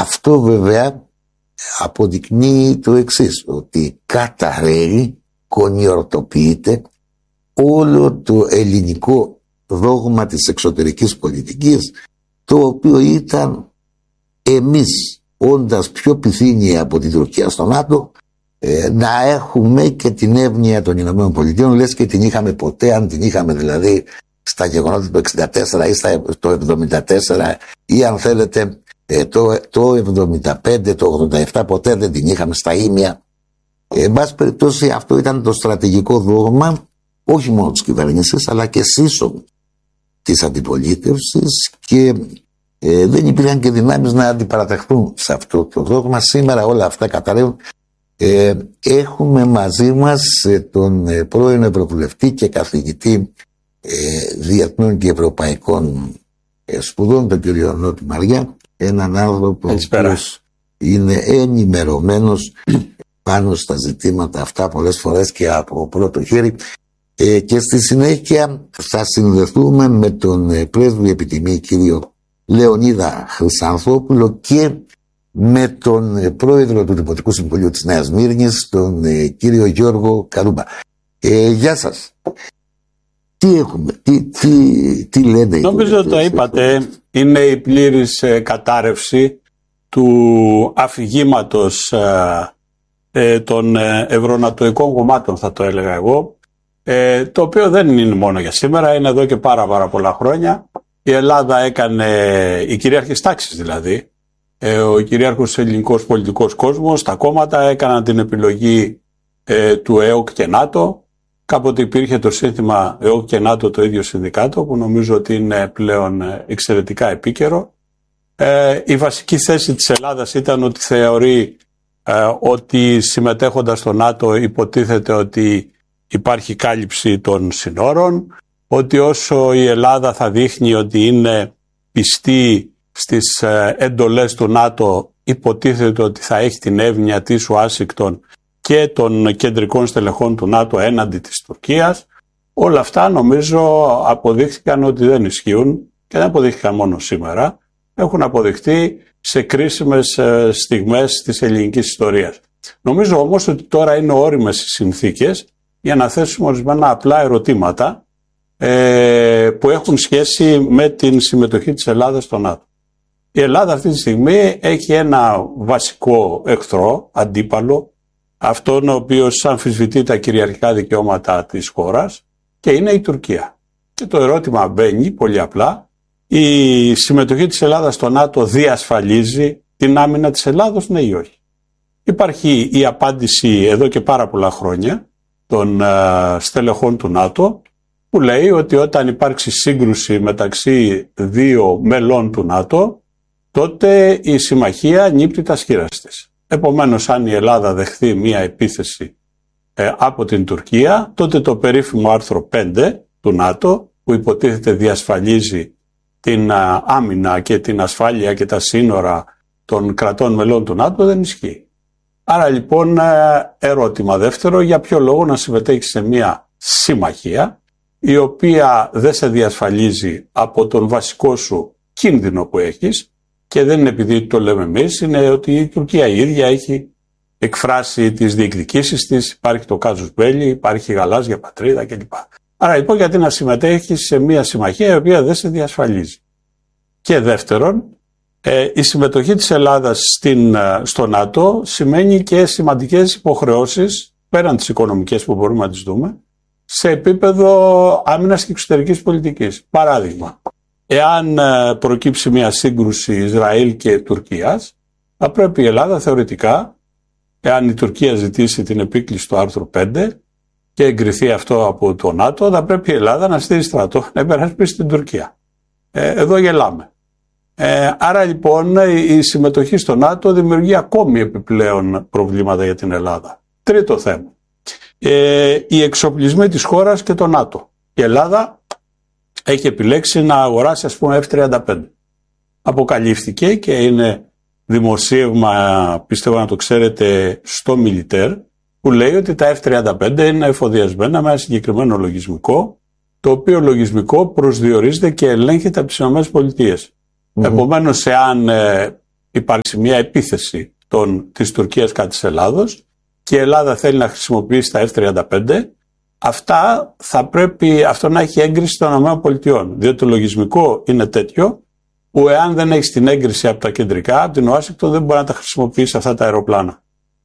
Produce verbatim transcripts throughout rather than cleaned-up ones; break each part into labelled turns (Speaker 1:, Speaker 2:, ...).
Speaker 1: αυτό βέβαια αποδεικνύει το εξής, ότι καταραίει, κονιορτοποιείται όλο το ελληνικό δόγμα της εξωτερικής πολιτικής, το οποίο ήταν εμείς, όντας πιο πυθύνιοι από την Τουρκία στο ΝΑΤΟ, ε, να έχουμε και την εύνοια των Ηνωμένων Πολιτείων, λες και την είχαμε ποτέ, αν την είχαμε δηλαδή στα γεγονότα του εξήντα τέσσερα ή στα, το εβδομήντα τέσσερα, ή αν θέλετε ε, το, το εβδομήντα πέντε, το ογδόντα επτά, ποτέ δεν την είχαμε στα ίμια. Ε, εν πάση περιπτώσει, αυτό ήταν το στρατηγικό δόγμα, όχι μόνο της κυβέρνησης, αλλά και σύσσωμου της αντιπολίτευσης, και ε, δεν υπήρχαν και δυνάμεις να αντιπαρατεχθούν σε αυτό το δόγμα. Σήμερα όλα αυτά καταρρεύουν. Ε, έχουμε μαζί μας ε, τον ε, πρώην Ευρωβουλευτή και καθηγητή ε, διεθνών και ευρωπαϊκών ε, σπουδών, τον κύριο Νότι Μαριά, έναν άνθρωπο που είναι ενημερωμένος πάνω στα ζητήματα αυτά πολλές φορές και από πρώτο χέρι. Ε, και στη συνέχεια θα συνδεθούμε με τον ε, πρέσβη επιτιμή κύριο Λεωνίδα Χρυσανθόπουλο και με τον ε, πρόεδρο του Δημοτικού Συμβουλίου της Νέας Μύρνης, τον ε, κύριο Γιώργο Καρούμπα. Ε, γεια σας. Τι έχουμε, τι, τι, τι λένε?
Speaker 2: Νομίζω το είπατε, είναι η πλήρης ε, κατάρρευση του αφηγήματος ε, ε, των ε, ευρωνατοικών κομμάτων, θα το έλεγα εγώ, ε, το οποίο δεν είναι μόνο για σήμερα, είναι εδώ και πάρα πάρα πολλά χρόνια. Η Ελλάδα έκανε, οι κυρίαρχες τάξεις δηλαδή, ε, ο κυρίαρχος ελληνικός πολιτικός κόσμος, τα κόμματα έκαναν την επιλογή ε, του ΕΟΚ και ΝΑΤΟ. Κάποτε υπήρχε το σύνθημα ΕΟΚ και ΝΑΤΟ, το ίδιο συνδικάτο, που νομίζω ότι είναι πλέον εξαιρετικά επίκαιρο. Ε, η βασική θέση της Ελλάδας ήταν ότι θεωρεί ε, ότι συμμετέχοντας στο ΝΑΤΟ υποτίθεται ότι υπάρχει κάλυψη των συνόρων, ότι όσο η Ελλάδα θα δείχνει ότι είναι πιστή στις ε, εντολές του ΝΑΤΟ, υποτίθεται ότι θα έχει την εύνοια της Ουάσιγκτον και των κεντρικών στελεχών του ΝΑΤΟ έναντι της Τουρκίας. Όλα αυτά νομίζω αποδείχθηκαν ότι δεν ισχύουν, και δεν αποδείχθηκαν μόνο σήμερα, έχουν αποδειχθεί σε κρίσιμες ε, στιγμές της ελληνικής ιστορίας. Νομίζω όμως ότι τώρα είναι όριμες οι συνθήκες για να θέσουμε ορισμένα απλά ερωτήματα ε, που έχουν σχέση με την συμμετοχή της Ελλάδας στο ΝΑΤΟ. Η Ελλάδα αυτή τη στιγμή έχει ένα βασικό εχθρό, αντίπαλο, αυτόν ο οποίος αμφισβητεί τα κυριαρχικά δικαιώματα της χώρας, και είναι η Τουρκία. Και το ερώτημα μπαίνει πολύ απλά: η συμμετοχή της Ελλάδας στο ΝΑΤΟ διασφαλίζει την άμυνα της Ελλάδος, ναι ή όχι? Υπάρχει η απάντηση εδώ και πάρα πολλά χρόνια των uh, στελεχών του ΝΑΤΟ, που λέει ότι όταν υπάρξει σύγκρουση μεταξύ δύο μελών του ΝΑΤΟ, τότε η συμμαχία νύπτει τα σχήρας της. Επομένως, αν η Ελλάδα δεχθεί μία επίθεση ε, από την Τουρκία, τότε το περίφημο άρθρο πέντε του ΝΑΤΟ, που υποτίθεται διασφαλίζει την α, άμυνα και την ασφάλεια και τα σύνορα των κρατών μελών του ΝΑΤΟ, δεν ισχύει. Άρα λοιπόν, ερώτημα δεύτερο: για ποιο λόγο να συμμετέχει σε μία συμμαχία η οποία δεν σε διασφαλίζει από τον βασικό σου κίνδυνο που έχεις? Και δεν είναι επειδή το λέμε εμείς, είναι ότι η Τουρκία η ίδια έχει εκφράσει τις διεκδικήσεις της, υπάρχει το κάζους μπέλι, υπάρχει η γαλάζια πατρίδα κλπ. Άρα λοιπόν, γιατί να συμμετέχεις σε μια συμμαχία η οποία δεν σε διασφαλίζει? Και δεύτερον, ε, η συμμετοχή της Ελλάδας στην, στο ΝΑΤΟ σημαίνει και σημαντικές υποχρεώσεις, πέραν τις οικονομικές που μπορούμε να τις δούμε, σε επίπεδο άμυνας και εξωτερικής πολιτικής. Παράδειγμα, εάν προκύψει μια σύγκρουση Ισραήλ και Τουρκίας, θα πρέπει η Ελλάδα θεωρητικά, εάν η Τουρκία ζητήσει την επίκληση του άρθρου πέντε και εγκριθεί αυτό από το ΝΑΤΟ, θα πρέπει η Ελλάδα να στείλει στρατό να υπερασπίσει την Τουρκία. Ε, εδώ γελάμε. Ε, άρα λοιπόν, η συμμετοχή στο ΝΑΤΟ δημιουργεί ακόμη επιπλέον προβλήματα για την Ελλάδα. Τρίτο θέμα. Ε, οι εξοπλισμοί της χώρας και το ΝΑΤΟ. Η Ελλάδα έχει επιλέξει να αγοράσει, ας πούμε, εφ τριάντα πέντε. Αποκαλύφθηκε, και είναι δημοσίευμα, πιστεύω να το ξέρετε, στο Μιλιτέρ, που λέει ότι τα εφ τριάντα πέντε είναι εφοδιασμένα με ένα συγκεκριμένο λογισμικό, το οποίο λογισμικό προσδιορίζεται και ελέγχεται από τις ΗΠΑ. Mm-hmm. Επομένως, εάν ε, υπάρξει μια επίθεση των, της Τουρκίας κατά της Ελλάδος και η Ελλάδα θέλει να χρησιμοποιήσει τα εφ τριάντα πέντε, αυτά θα πρέπει αυτό να έχει έγκριση των ΗΠΑ. Διότι το λογισμικό είναι τέτοιο που εάν δεν έχει την έγκριση από τα κεντρικά, από την Ουάσιγκτον, δεν μπορεί να τα χρησιμοποιήσει αυτά τα αεροπλάνα.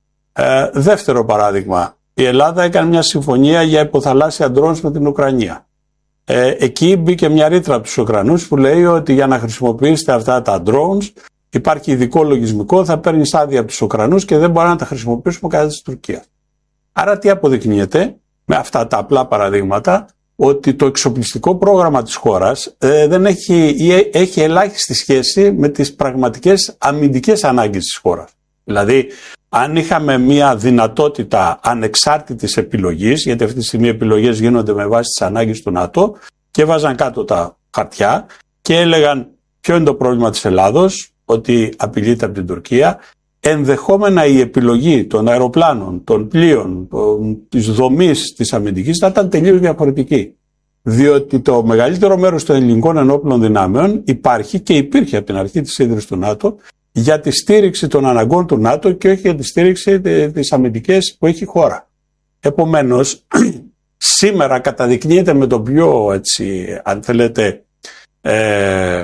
Speaker 2: Ε, δεύτερο παράδειγμα, η Ελλάδα έκανε μια συμφωνία για υποθαλάσσια drones με την Ουκρανία. Ε, εκεί μπήκε μια ρήτρα από τους Ουκρανούς που λέει ότι για να χρησιμοποιήσετε αυτά τα drones υπάρχει ειδικό λογισμικό, θα παίρνει άδεια από τους Ουκρανούς και δεν μπορεί να τα χρησιμοποιήσουμε κατά της Τουρκίας. Άρα τι αποδεικνύεται με αυτά τα απλά παραδείγματα? Ότι το εξοπλιστικό πρόγραμμα της χώρας ε, δεν έχει, ή έχει ελάχιστη σχέση με τις πραγματικές αμυντικές ανάγκες της χώρας. Δηλαδή, αν είχαμε μια δυνατότητα ανεξάρτητης επιλογής, γιατί αυτή τη στιγμή οι επιλογές γίνονται με βάση τις ανάγκες του ΝΑΤΟ, και βάζαν κάτω τα χαρτιά και έλεγαν ποιο είναι το πρόβλημα της Ελλάδος, ότι απειλείται από την Τουρκία, ενδεχόμενα η επιλογή των αεροπλάνων, των πλοίων, των, της δομής της αμυντικής θα ήταν τελείως διαφορετική. Διότι το μεγαλύτερο μέρος των ελληνικών ενόπλων δυνάμεων υπάρχει και υπήρχε από την αρχή της ίδρυσης του ΝΑΤΟ για τη στήριξη των αναγκών του ΝΑΤΟ και όχι για τη στήριξη της αμυντικής που έχει η χώρα. Επομένως, σήμερα καταδεικνύεται με τον πιο, έτσι, αν θέλετε, ε,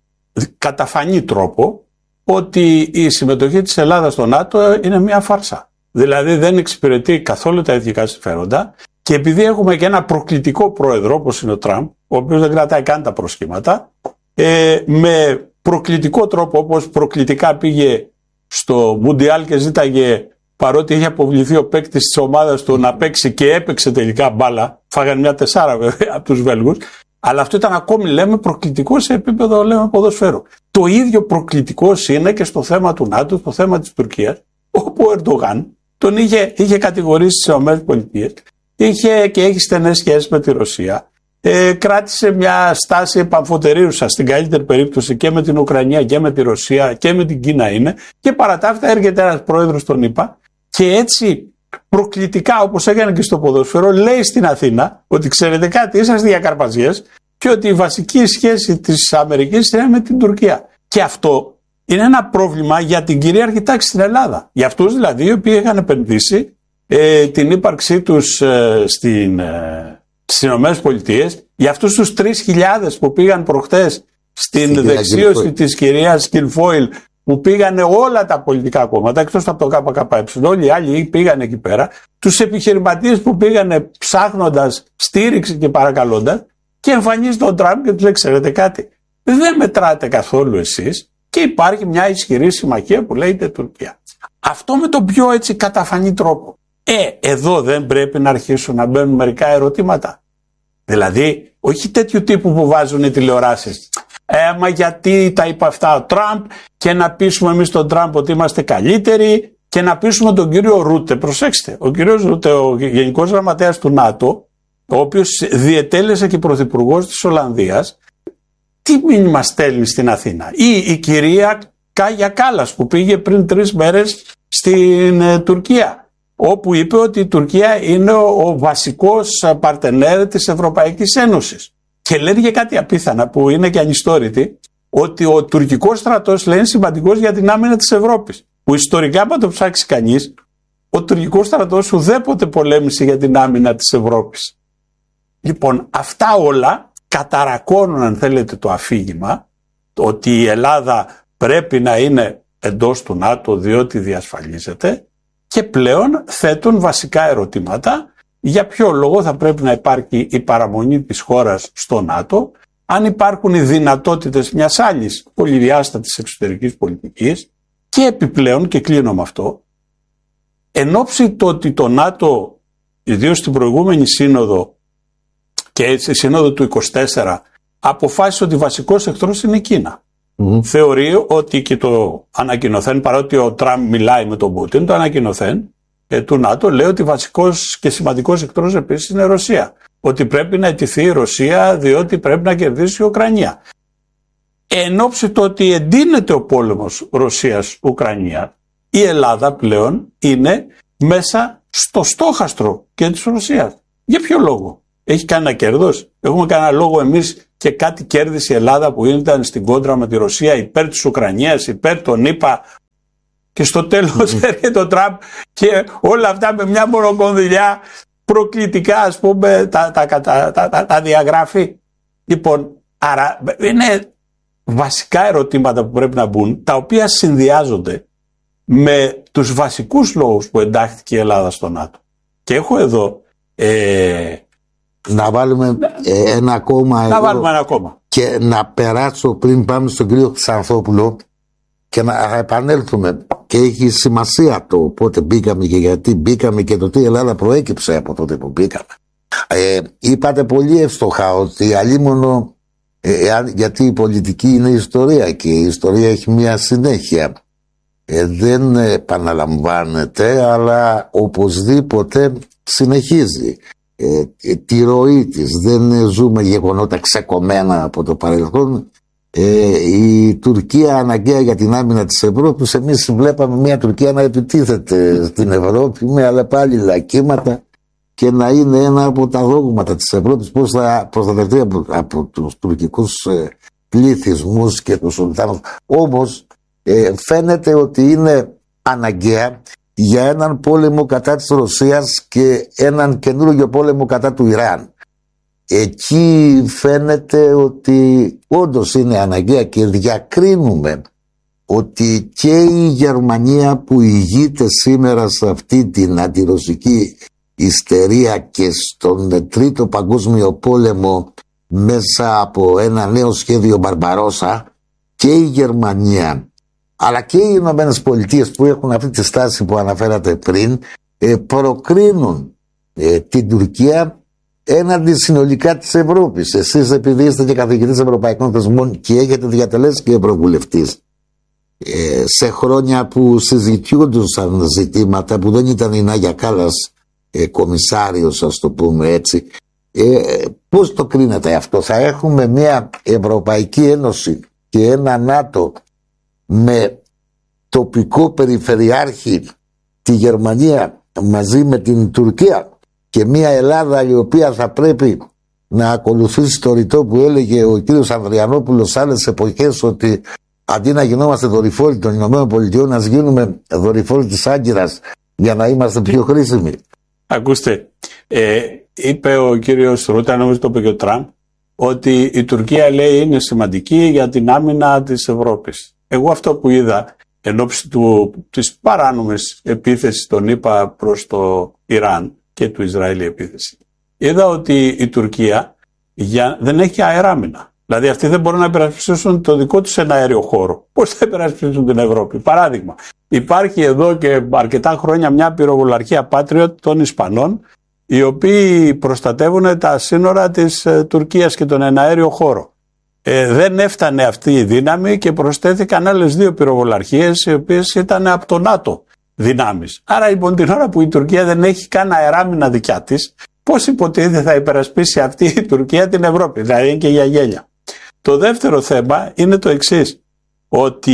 Speaker 2: καταφανή τρόπο ότι η συμμετοχή της Ελλάδας στο ΝΑΤΟ είναι μια φάρσα. Δηλαδή δεν εξυπηρετεί καθόλου τα εθνικά συμφέροντα και επειδή έχουμε και ένα προκλητικό πρόεδρο όπως είναι ο Τραμπ, ο οποίος δεν κρατάει καν τα προσχήματα, ε, με προκλητικό τρόπο όπως προκλητικά πήγε στο Μουντιάλ και ζήταγε, παρότι είχε αποβληθεί ο παίκτης της ομάδας του, να παίξει και έπαιξε τελικά μπάλα, φάγανε μια τεσσάρα βέβαια από τους Βέλγους, αλλά αυτό ήταν ακόμη, λέμε, προκλητικό σε επίπεδο, λέμε, ποδοσφαίρου. Το ίδιο προκλητικό είναι και στο θέμα του ΝΑΤΟ, στο θέμα της Τουρκίας, όπου ο Ερντογάν τον είχε, είχε κατηγορήσει στις ΗΠΑ, είχε και έχει στενές σχέσεις με τη Ρωσία, ε, κράτησε μια στάση επαμφωτερίουσα στην καλύτερη περίπτωση και με την Ουκρανία και με τη Ρωσία και με την Κίνα είναι, και παρά τα αυτά έρχεται ένας πρόεδρος των ΗΠΑ και έτσι προκλητικά, όπως έκανε και στο ποδόσφαιρο, λέει στην Αθήνα ότι ξέρετε κάτι, είσαστε για καρπαζιές και ότι η βασική σχέση της Αμερικής είναι με την Τουρκία. Και αυτό είναι ένα πρόβλημα για την κυρίαρχη τάξη στην Ελλάδα. Για αυτούς δηλαδή οι οποίοι είχαν επενδύσει ε, την ύπαρξή τους ε, στην, ε, στις ΗΠΑ, για αυτούς τους τρεις χιλιάδες που πήγαν προχτές στην, στην δεξίωση της κυρίας Κιλφόιλ, που πήγανε όλα τα πολιτικά κόμματα, εκτός από το ΚΚΕ, όλοι οι άλλοι πήγαν εκεί πέρα, τους επιχειρηματίες που πήγανε ψάχνοντας στήριξη και παρακαλώντας, και εμφανίζεται ο Τραμπ και τους λέει, ξέρετε κάτι, δεν μετράτε καθόλου εσείς και υπάρχει μια ισχυρή συμμαχία που λέγεται Τουρκία. Αυτό με τον πιο έτσι καταφανή τρόπο. Ε, εδώ δεν πρέπει να αρχίσουν να μπαίνουν μερικά ερωτήματα. Δηλαδή, όχι τέτοιου τύπου που βάζουν οι τηλεοράσεις. Ε, μα γιατί τα είπε αυτά ο Τραμπ, και να πείσουμε εμείς τον Τραμπ ότι είμαστε καλύτεροι, και να πείσουμε τον κύριο Ρούτε. Προσέξτε, ο κύριος Ρούτε, ο Γενικός Γραμματέας του ΝΑΤΟ, ο οποίος διετέλεσε και πρωθυπουργός της Ολλανδίας, τι μήνυμα στέλνει στην Αθήνα? Ή η κυρία Κάγια Κάλλας που πήγε πριν τρεις μέρες στην ε, Τουρκία, όπου είπε ότι η Τουρκία είναι ο, ο βασικός παρτενέρ της Ευρωπαϊκής Ένωσης. Και λέει και κάτι απίθανα που είναι και ανιστόρητη, ότι ο τουρκικός στρατός λέει είναι σημαντικός για την άμυνα της Ευρώπης. Που ιστορικά, αν το ψάξει κανείς, ο τουρκικός στρατός ουδέποτε πολέμησε για την άμυνα της Ευρώπης. Λοιπόν, αυτά όλα καταρακώνουν, αν θέλετε, το αφήγημα ότι η Ελλάδα πρέπει να είναι εντός του ΝΑΤΟ διότι διασφαλίζεται, και πλέον θέτουν βασικά ερωτήματα. Για ποιο λόγο θα πρέπει να υπάρχει η παραμονή της χώρας στο ΝΑΤΟ, αν υπάρχουν οι δυνατότητες μιας άλλης πολυδιάστατης εξωτερικής πολιτικής, και επιπλέον, και κλείνω με αυτό, εν ώψη το ότι το ΝΑΤΟ, ιδίως στην προηγούμενη σύνοδο και στη σύνοδο του είκοσι τέσσερα, αποφάσισε ότι βασικός εχθρός είναι η Κίνα. Mm. Θεωρεί ότι, και το ανακοινωθέν, παρότι ο Τραμπ μιλάει με τον Πούτιν, το ανακοινωθέν ε, του ΝΑΤΟ λέει ότι βασικός και σημαντικός εχθρός επίσης είναι η Ρωσία. Ότι πρέπει να αιτηθεί η Ρωσία διότι πρέπει να κερδίσει η Ουκρανία. Εν ώψη το ότι εντείνεται ο πόλεμος Ρωσίας-Ουκρανία, η Ελλάδα πλέον είναι μέσα στο στόχαστρο και της Ρωσίας. Για ποιο λόγο? Έχει κανένα κέρδος? Έχουμε κανένα λόγο εμείς και κάτι κέρδισε η Ελλάδα που ήταν στην κόντρα με τη Ρωσία υπέρ της Ουκρανίας, υπέρ των ΗΠΑ, και στο τέλος έρχεται ο Τραμπ και όλα αυτά με μια μονοκονδυλιά προκλητικά, ας πούμε, τα, τα, τα, τα, τα, τα διαγράφει. Λοιπόν, άρα είναι βασικά ερωτήματα που πρέπει να μπουν, τα οποία συνδυάζονται με τους βασικούς λόγους που εντάχθηκε η Ελλάδα στο ΝΑΤΟ. Και έχω εδώ ε,
Speaker 1: να βάλουμε ε, ένα ακόμα
Speaker 2: να βάλουμε ένα ακόμα
Speaker 1: και να περάσω πριν πάμε στον κύριο Ξανθόπουλο και να επανέλθουμε, και έχει σημασία το πότε μπήκαμε και γιατί μπήκαμε και το τι η Ελλάδα προέκυψε από τότε που μπήκαμε. Ε, είπατε πολύ εύστοχα ότι αλίμονο ε, γιατί η πολιτική είναι ιστορία και η ιστορία έχει μια συνέχεια. Ε, δεν επαναλαμβάνεται, αλλά οπωσδήποτε συνεχίζει ε, ε, τη ροή της. Δεν ζούμε γεγονότα ξεκομμένα από το παρελθόν. Ε, η Τουρκία αναγκαία για την άμυνα της Ευρώπης. Εμείς βλέπαμε μια Τουρκία να επιτίθεται στην Ευρώπη με άλλα πάλι λακκύματα και να είναι ένα από τα δόγματα της Ευρώπης, πώς θα προστατευτεί από, από τους τουρκικούς ε, πληθυσμούς και τους σουλτάνους. Όμως ε, φαίνεται ότι είναι αναγκαία για έναν πόλεμο κατά της Ρωσίας και έναν καινούργιο πόλεμο κατά του Ιράν. Εκεί φαίνεται ότι όντως είναι αναγκαία και διακρίνουμε ότι και η Γερμανία που ηγείται σήμερα σε αυτή την αντιρωσική ιστερία και στον Τρίτο Παγκόσμιο Πόλεμο μέσα από ένα νέο σχέδιο Μπαρμπαρόσα, και η Γερμανία αλλά και οι Ηνωμένες Πολιτείες που έχουν αυτή τη στάση που αναφέρατε πριν προκρίνουν την Τουρκία έναντι συνολικά της Ευρώπης. Εσείς, επειδή είστε και καθηγητής ευρωπαϊκών θεσμών και έχετε διατελέσει και ευρωβουλευτής ε, σε χρόνια που συζητιούντουσαν ζητήματα που δεν ήταν η Νάγια Κάλλας ε, κομισάριος, ας το πούμε έτσι, ε, πώς το κρίνετε αυτό? Θα έχουμε μια Ευρωπαϊκή Ένωση και ένα ΝΑΤΟ με τοπικό περιφερειάρχη τη Γερμανία μαζί με την Τουρκία, και μια Ελλάδα η οποία θα πρέπει να ακολουθήσει το ρητό που έλεγε ο κύριος Ανδριανόπουλος άλλες εποχές, ότι αντί να γινόμαστε δορυφόροι των Ηνωμένων Πολιτειών, να γίνουμε δορυφόροι της Άγκυρας για να είμαστε πιο χρήσιμοι.
Speaker 2: Ακούστε, ε, είπε ο κύριος Ρούτα, νομίζω το είπε και ο Τραμπ, ότι η Τουρκία, λέει, είναι σημαντική για την άμυνα της Ευρώπης. Εγώ αυτό που είδα εν ώψη του, της παράνομης επίθεσης των ΗΠΑ προς το Ιράν και του Ισραήλ η επίθεση, είδα ότι η Τουρκία για, δεν έχει αεράμινα. Δηλαδή αυτοί δεν μπορούν να υπερασπίσουν το δικό τους ένα αέριο χώρο. Πώς θα υπερασπίσουν την Ευρώπη? Παράδειγμα, υπάρχει εδώ και αρκετά χρόνια μια πυροβολαρχία Patriot των Ισπανών, οι οποίοι προστατεύουν τα σύνορα της ε, Τουρκίας και τον εναέριο χώρο. Ε, δεν έφτανε αυτή η δύναμη και προσθέθηκαν άλλες δύο πυροβολαρχίες, οι οποίες ήταν από το ΝΑΤΟ δυνάμεις. Άρα λοιπόν την ώρα που η Τουρκία δεν έχει καν αεράμινα δικιά της, πώς υποτίθεται θα υπερασπίσει αυτή η Τουρκία την Ευρώπη? Δηλαδή είναι και για γέλια. Το δεύτερο θέμα είναι το εξής, ότι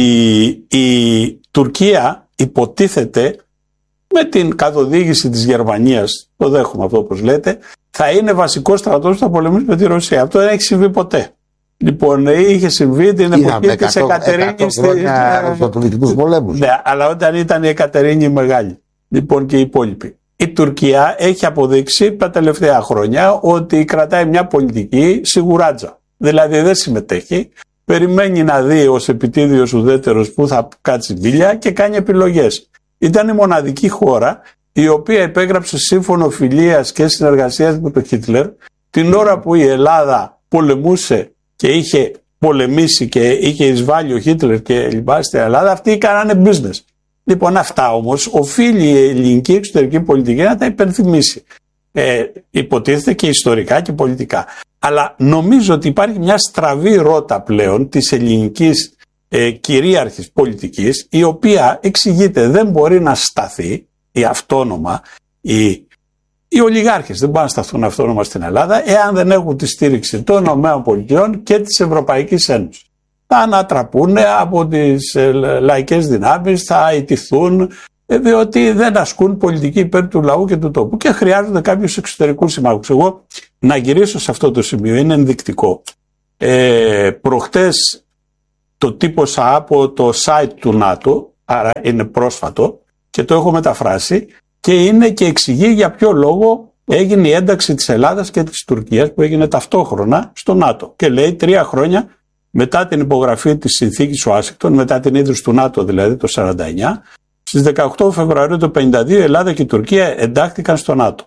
Speaker 2: η Τουρκία υποτίθεται με την καθοδήγηση της Γερμανίας, το δέχομαι αυτό όπως λέτε, θα είναι βασικός στρατός που θα πολεμήσει με τη Ρωσία. Αυτό δεν έχει συμβεί ποτέ. Λοιπόν, είχε συμβεί την εποχή της Εκατερίνης
Speaker 1: στους πολέμους.
Speaker 2: Ναι, αλλά όταν ήταν η Εκατερίνη Μεγάλη. Λοιπόν, και οι υπόλοιποι. Η Τουρκία έχει αποδείξει τα τελευταία χρόνια ότι κρατάει μια πολιτική σιγουράτζα. Δηλαδή δεν συμμετέχει, περιμένει να δει ως επιτίδιος ουδέτερος που θα κάτσει μπίλια και κάνει επιλογές. Ήταν η μοναδική χώρα η οποία υπέγραψε σύμφωνο φιλίας και συνεργασίας με τον Χίτλερ την ώρα που η Ελλάδα πολεμούσε και είχε πολεμήσει και είχε εισβάλει ο Χίτλερ και λοιπά στην Ελλάδα. Αυτοί κάνανε business. Λοιπόν, αυτά όμως οφείλει η ελληνική εξωτερική πολιτική να τα υπενθυμίσει. Ε, υποτίθεται και ιστορικά και πολιτικά. Αλλά νομίζω ότι υπάρχει μια στραβή ρότα πλέον της ελληνικής ε, κυρίαρχης πολιτικής, η οποία εξηγείται, δεν μπορεί να σταθεί η αυτόνομα, η Οι ολιγάρχες δεν μπορούν να σταθούν αυτόνομα στην Ελλάδα εάν δεν έχουν τη στήριξη των ΗΠΑ και της Ευρωπαϊκής Ένωσης. Θα ανατραπούν από τις λαϊκές δυνάμεις, θα ιτηθούν, διότι δεν ασκούν πολιτική υπέρ του λαού και του τόπου και χρειάζονται κάποιους εξωτερικούς συμμάχους. Εγώ να γυρίσω σε αυτό το σημείο, είναι ενδεικτικό Ε, προχτές το τύπωσα από το site του ΝΑΤΟ, άρα είναι πρόσφατο και το έχω μεταφράσει και είναι και εξηγεί για ποιο λόγο έγινε η ένταξη της Ελλάδας και της Τουρκίας που έγινε ταυτόχρονα στο ΝΑΤΟ. Και λέει τρία χρόνια μετά την υπογραφή της συνθήκης Ουάσιγκτον, μετά την ίδρυση του ΝΑΤΟ δηλαδή το σαράντα εννιά, στις δεκαοκτώ Φεβρουαρίου του πενήντα δύο η Ελλάδα και η Τουρκία εντάχθηκαν στο ΝΑΤΟ.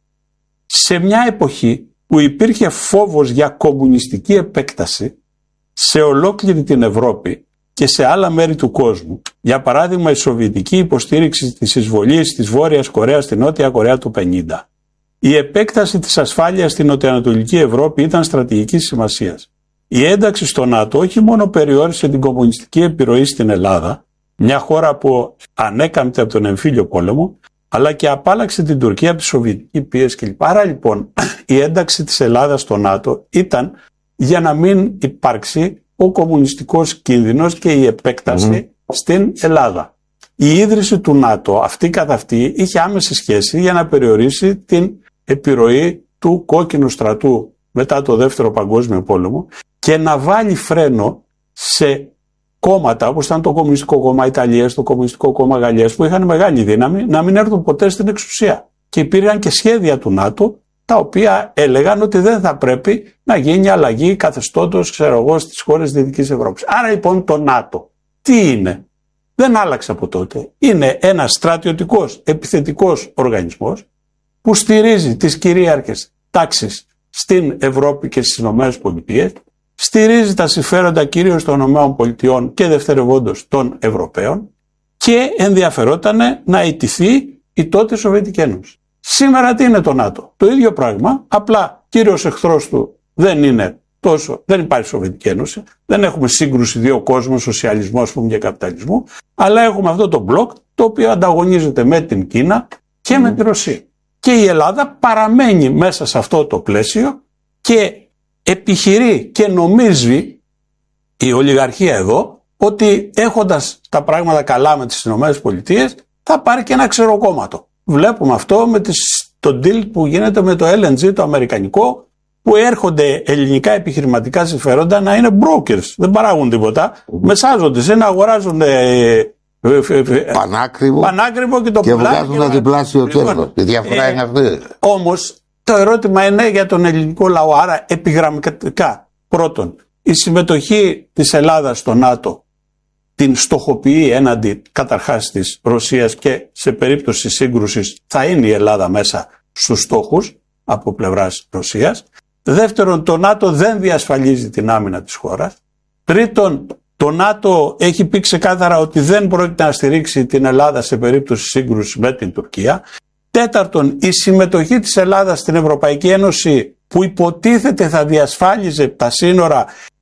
Speaker 2: Σε μια εποχή που υπήρχε φόβος για κομμουνιστική επέκταση σε ολόκληρη την Ευρώπη και σε άλλα μέρη του κόσμου, για παράδειγμα η σοβιετική υποστήριξη της εισβολής της Βόρειας Κορέας στη Νότια Κορέα του πενήντα, η επέκταση της ασφάλειας στην νοτιοανατολική Ευρώπη ήταν στρατηγικής σημασίας. Η ένταξη στο ΝΑΤΟ όχι μόνο περιόρισε την κομμουνιστική επιρροή στην Ελλάδα, μια χώρα που ανέκαμπτε από τον εμφύλιο πόλεμο, αλλά και απάλαξε την Τουρκία από τη σοβιετική πίεση κλπ. Άρα λοιπόν η ένταξη της Ελλάδας στο ΝΑΤΟ ήταν για να μην υπάρξει ο κομμουνιστικός κίνδυνος και η επέκταση mm-hmm. στην Ελλάδα. Η ίδρυση του ΝΑΤΟ αυτή καθ' αυτή είχε άμεση σχέση για να περιορίσει την επιρροή του κόκκινου στρατού μετά το Δεύτερο Παγκόσμιο Πόλεμο και να βάλει φρένο σε κόμματα όπως ήταν το Κομμουνιστικό Κόμμα Ιταλίας, το Κομμουνιστικό Κόμμα Γαλλίας που είχαν μεγάλη δύναμη να μην έρθουν ποτέ στην εξουσία. Και υπήρχαν και σχέδια του ΝΑΤΟ τα οποία έλεγαν ότι δεν θα πρέπει να γίνει αλλαγή καθεστώτος, ξέρω εγώ, στις χώρες της Δυτικής Ευρώπης. Άρα λοιπόν το ΝΑΤΟ τι είναι? Δεν άλλαξε από τότε. Είναι ένας στρατιωτικός επιθετικός οργανισμός που στηρίζει τις κυρίαρχες τάξεις στην Ευρώπη και στις Ηνωμένες Πολιτείες, στηρίζει τα συμφέροντα κυρίως των Ηνωμένων Πολιτειών και δευτερευόντως των Ευρωπαίων και ενδιαφερόταν να ιτηθεί η τότε Σοβιετική Ένωση. Σήμερα τι είναι το ΝΑΤΟ? Το ίδιο πράγμα, απλά κύριος εχθρός του δεν είναι τόσο, δεν υπάρχει Σοβιετική Ένωση, δεν έχουμε σύγκρουση δύο κόσμων, σοσιαλισμό ας πούμε και καπιταλισμού, αλλά έχουμε αυτό το μπλοκ το οποίο ανταγωνίζεται με την Κίνα και mm. με τη Ρωσία. Και η Ελλάδα παραμένει μέσα σε αυτό το πλαίσιο και επιχειρεί και νομίζει η ολιγαρχία εδώ ότι έχοντας τα πράγματα καλά με τις Ηνωμένες Πολιτείες θα πάρει και ένα ξεροκόμματο. Βλέπουμε αυτό με τις, το deal που γίνεται με το ελ εν τζι το αμερικανικό, που έρχονται ελληνικά επιχειρηματικά συμφέροντα να είναι brokers, δεν παράγουν τίποτα, mm-hmm. μεσάζονται σε να αγοράζουν ε,
Speaker 1: πανάκριβο,
Speaker 2: πανάκριβο και το
Speaker 1: και βγάζουν ένα διπλάσιο κέρδος. Η διαφορά ε, είναι αυτή.
Speaker 2: Όμως το ερώτημα είναι για τον ελληνικό λαό, άρα επιγραμματικά. Πρώτον, η συμμετοχή της Ελλάδας στο ΝΑΤΟ την στοχοποιεί έναντι καταρχάς της Ρωσίας και σε περίπτωση σύγκρουσης θα είναι η Ελλάδα μέσα στους στόχους από πλευράς Ρωσίας. Δεύτερον, το ΝΑΤΟ δεν διασφαλίζει την άμυνα της χώρας. Τρίτον, το ΝΑΤΟ έχει πει ξεκάθαρα ότι δεν πρόκειται να στηρίξει την Ελλάδα σε περίπτωση σύγκρουσης με την Τουρκία. Τέταρτον, η συμμετοχή της Ελλάδας στην Ευρωπαϊκή Ένωση που υποτίθεται θα διασφάλιζε τα σύνορα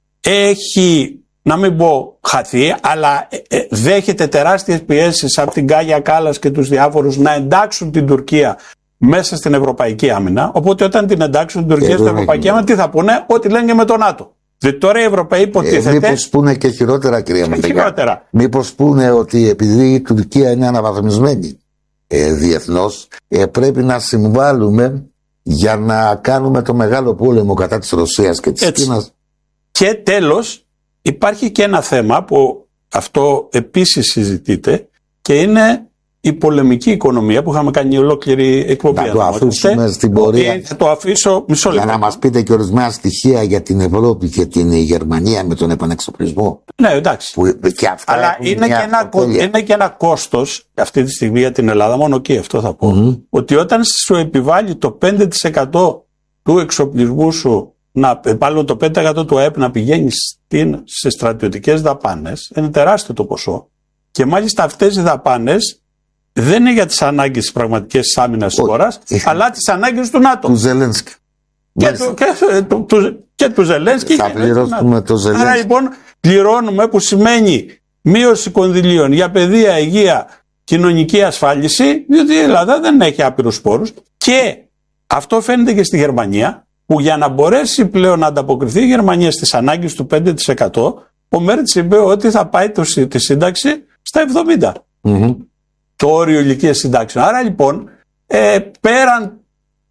Speaker 2: έχει, να μην πω χαθεί, αλλά δέχεται τεράστιες πιέσεις από την Κάγια Κάλλας και τους διάφορους να εντάξουν την Τουρκία μέσα στην Ευρωπαϊκή Άμυνα. Οπότε όταν την εντάξουν την Τουρκία στην Ευρωπαϊκή Άμυνα, τι θα πούνε? Ό,τι λένε και με το ΝΑΤΟ. Δηλαδή τώρα οι Ευρωπαίοι υποτίθεται. Ε, μήπως πούνε και χειρότερα, κυρία Ματεγιά. Μήπως πούνε ότι επειδή η Τουρκία είναι αναβαθμισμένη ε, διεθνώς, ε, πρέπει να συμβάλλουμε για να κάνουμε το μεγάλο πόλεμο κατά της Ρωσίας και της Κίνας. Και τέλος, υπάρχει και ένα θέμα που αυτό επίσης συζητείται και είναι η πολεμική οικονομία που είχαμε κάνει ολόκληρη εκπομπή.
Speaker 1: Να το αφήσουμε στην πορεία.
Speaker 2: Θα το αφήσω μισό λεπτό.
Speaker 1: Για να μας πείτε και ορισμένα στοιχεία για την Ευρώπη και την Γερμανία με τον επανεξοπλισμό.
Speaker 2: Ναι, εντάξει.
Speaker 1: Που και αυτά
Speaker 2: αλλά είναι και, ένα, είναι και ένα κόστος αυτή τη στιγμή για την Ελλάδα, μόνο και αυτό θα πω. Mm-hmm. Ότι όταν σου επιβάλλει το πέντε τοις εκατό του εξοπλισμού σου, να, μάλλον το πέντε τοις εκατό του ΑΕΠ να πηγαίνει στην, σε στρατιωτικές δαπάνες, είναι τεράστιο το ποσό. Και μάλιστα αυτές οι δαπάνες δεν είναι για τις ανάγκες της πραγματικής άμυνας της χώρας, αλλά τις ανάγκες του ΝΑΤΟ.
Speaker 1: Του Ζελένσκι.
Speaker 2: Και του, και, του, του, και του Ζελένσκι.
Speaker 1: Θα πληρώσουμε το Ζελένσκι.
Speaker 2: Άρα λοιπόν πληρώνουμε, που σημαίνει μείωση κονδυλίων για παιδεία, υγεία, κοινωνική ασφάλιση, διότι η Ελλάδα δεν έχει άπειρους πόρους. Και αυτό φαίνεται και στη Γερμανία, που για να μπορέσει πλέον να ανταποκριθεί η Γερμανία στις ανάγκες του πέντε τοις εκατό, ο Μέρτς είπε ότι θα πάει το, τη σύνταξη στα εβδομήντα. Mm-hmm. Το όριο ηλικίας συντάξεων. Άρα λοιπόν, ε, πέραν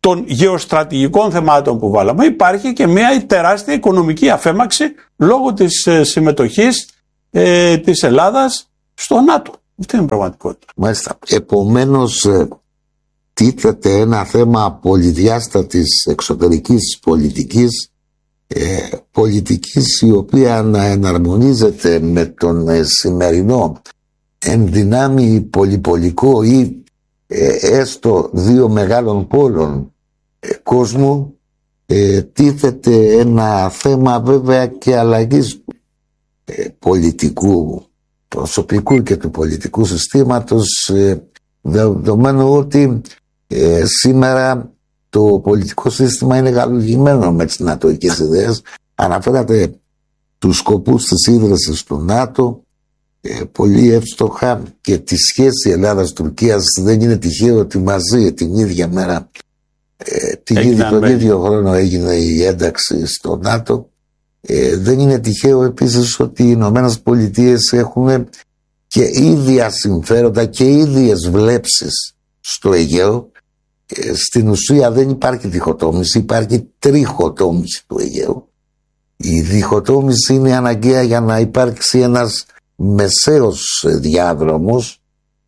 Speaker 2: των γεωστρατηγικών θεμάτων που βάλαμε, υπάρχει και μια τεράστια οικονομική αφέμαξη λόγω της ε, συμμετοχής ε, της Ελλάδας στο ΝΑΤΟ. Αυτή είναι η πραγματικότητα.
Speaker 1: Μάλιστα. Επομένως, ε, τίθεται ένα θέμα πολυδιάστατης εξωτερικής πολιτικής, ε, πολιτικής η οποία να εναρμονίζεται με τον ε, σημερινό ενδυνάμει πολυπολικό ή ε, έστω δύο μεγάλων πόλων ε, κόσμου. Ε, τίθεται ένα θέμα βέβαια και αλλαγής ε, πολιτικού προσωπικού και του πολιτικού συστήματος, ε, δεδομένου ότι ε, σήμερα το πολιτικό σύστημα είναι γαλουγημένο με τις νατοικές ιδέες. Αναφέρατε τους σκοπούς της ίδρυσης του ΝΑΤΟ ε, πολύ εύστοχα, και τη σχέση Ελλάδας-Τουρκίας. Δεν είναι τυχαίο ότι μαζί την ίδια μέρα, ε, την ίδια, τον ίδιο χρόνο έγινε η ένταξη στο ΝΑΤΟ. Ε, δεν είναι τυχαίο επίσης ότι οι Ηνωμένες Πολιτείες έχουν και ίδια συμφέροντα και ίδιες βλέψεις στο Αιγαίο. Ε, στην ουσία δεν υπάρχει διχοτόμηση, υπάρχει τριχοτόμηση του Αιγαίου. Η διχοτόμηση είναι αναγκαία για να υπάρξει ένας μεσαίος διάδρομος,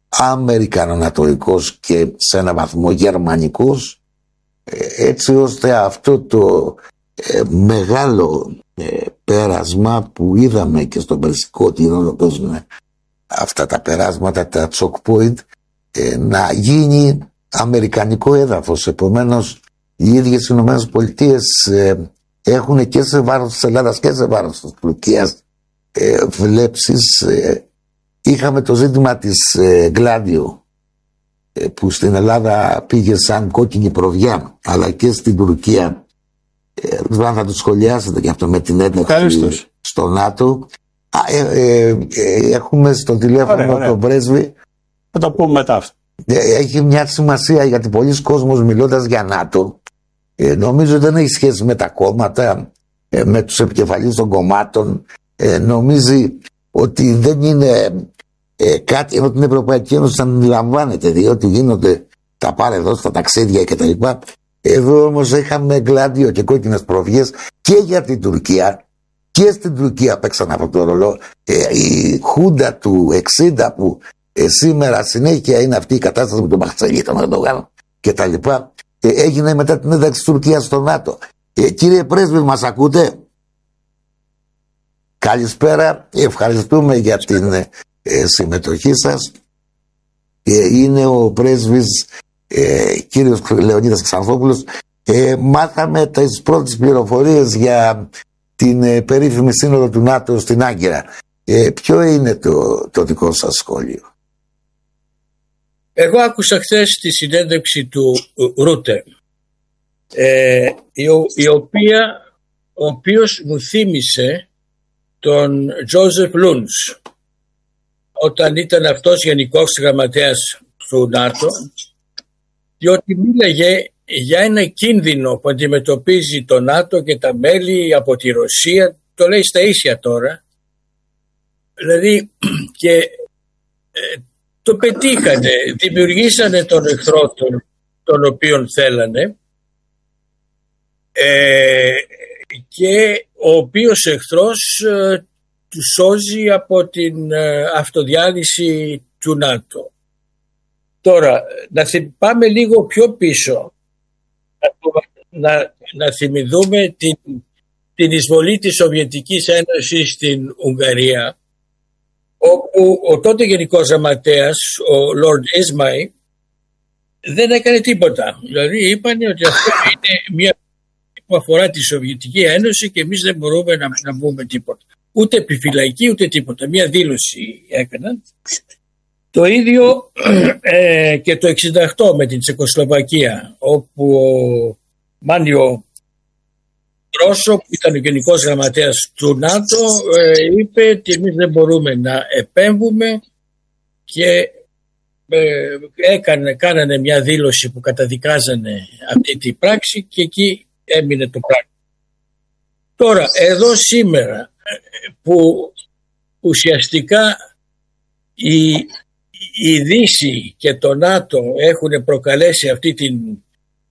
Speaker 1: αμερικανο-ανατολικός και σε έναν βαθμό γερμανικός, ε, έτσι ώστε αυτό το ε, μεγάλο ε, πέρασμα που είδαμε και στον Περσικό Τύρολο, παίζουν αυτά τα περάσματα, τα choke point, ε, να γίνει αμερικανικό έδαφος. Επομένως, οι ίδιες οι Ηνωμένες Πολιτείες ε, έχουν και σε βάρος της Ελλάδας και σε βάρος της Τουρκίας ε, βλέψεις. Ε, είχαμε το ζήτημα της ε, Γκλάντιο, ε, που στην Ελλάδα πήγε σαν κόκκινη προβιά, αλλά και στην Τουρκία. Ε, δεν θα το σχολιάσετε και αυτό με την ένταξη στο ΝΑΤΟ. Α, ε, ε, ε, έχουμε στο τηλέφωνο ωραία, ωραία. τον πρέσβη.
Speaker 2: Θα το πούμε μετά αυτό.
Speaker 1: Έχει μια σημασία, γιατί πολλοί κόσμος μιλώντας για ΝΑΤΟ ε, νομίζω δεν έχει σχέση με τα κόμματα, ε, με τους επικεφαλείς των κομμάτων. Ε, νομίζει ότι δεν είναι ε, κάτι, ενώ την Ευρωπαϊκή Ένωση αντιλαμβάνεται, διότι γίνονται τα πάρε εδώ στα ταξίδια κτλ. Εδώ όμως είχαμε Γκλάντιο και κόκκινες προβιές και για την Τουρκία. Και στην Τουρκία παίξαν αυτό το ρόλο. Ε, η Χούντα του εξήντα που ε, σήμερα συνέχεια είναι αυτή η κατάσταση με τον Μπαχτσέλη, τον Ερντογάν και τα λοιπά, ε, έγινε μετά την ένταξη της Τουρκίας στο ΝΑΤΟ. Ε, κύριε πρέσβη, μας ακούτε? Καλησπέρα, ευχαριστούμε για την ε, συμμετοχή σας. Ε, είναι ο πρέσβης ε, κύριος Λεωνίδας Ξανθόπουλος. Ε, μάθαμε τις πρώτες πληροφορίες για την ε, περίφημη σύνοδο του ΝΑΤΟ στην Άγκυρα. Ε, ποιο είναι το, το δικό σας σχόλιο?
Speaker 3: Εγώ άκουσα χθες τη συνέντευξη του Ρούτε, ε, η, η οποία, ο οποίος μου θύμισε τον Τζόζεφ Λούντς όταν ήταν αυτός γενικός γραμματέας του ΝΑΤΟ, διότι μίλαγε για ένα κίνδυνο που αντιμετωπίζει το ΝΑΤΟ και τα μέλη από τη Ρωσία, το λέει στα ίσια τώρα, δηλαδή, και ε, το πετύχανε, δημιουργήσανε τον εχθρό τον, τον οποίον θέλανε, ε, και ο οποίος εχθρός ε, του σώζει από την ε, αυτοδιάλυση του ΝΑΤΟ. Τώρα, να πάμε λίγο πιο πίσω, να, να, να θυμηθούμε την, την εισβολή της Σοβιετικής Ένωσης στην Ουγγαρία, όπου ο τότε Γενικός Γραμματέας, ο Λόρντ Ισμάι, δεν έκανε τίποτα. Δηλαδή είπαν ότι αυτό είναι μια που αφορά τη Σοβιετική Ένωση και εμείς δεν μπορούμε να, να πούμε τίποτα. Ούτε επιφυλακή ούτε τίποτα. Μια δήλωση έκαναν. Το ίδιο ε, και το εξήντα οκτώ με την Τσεκοσλοβακία, όπου ο Μάνιο Ρώσο, που ήταν ο Γενικός Γραμματέας του ΝΑΤΟ, ε, είπε ότι εμείς δεν μπορούμε να επέμβουμε και ε, έκανε, κάνανε μια δήλωση που καταδικάζανε αυτή την πράξη και εκεί έμεινε το πράγμα. Τώρα, εδώ σήμερα που ουσιαστικά η, η Δύση και το ΝΑΤΟ έχουν προκαλέσει αυτή την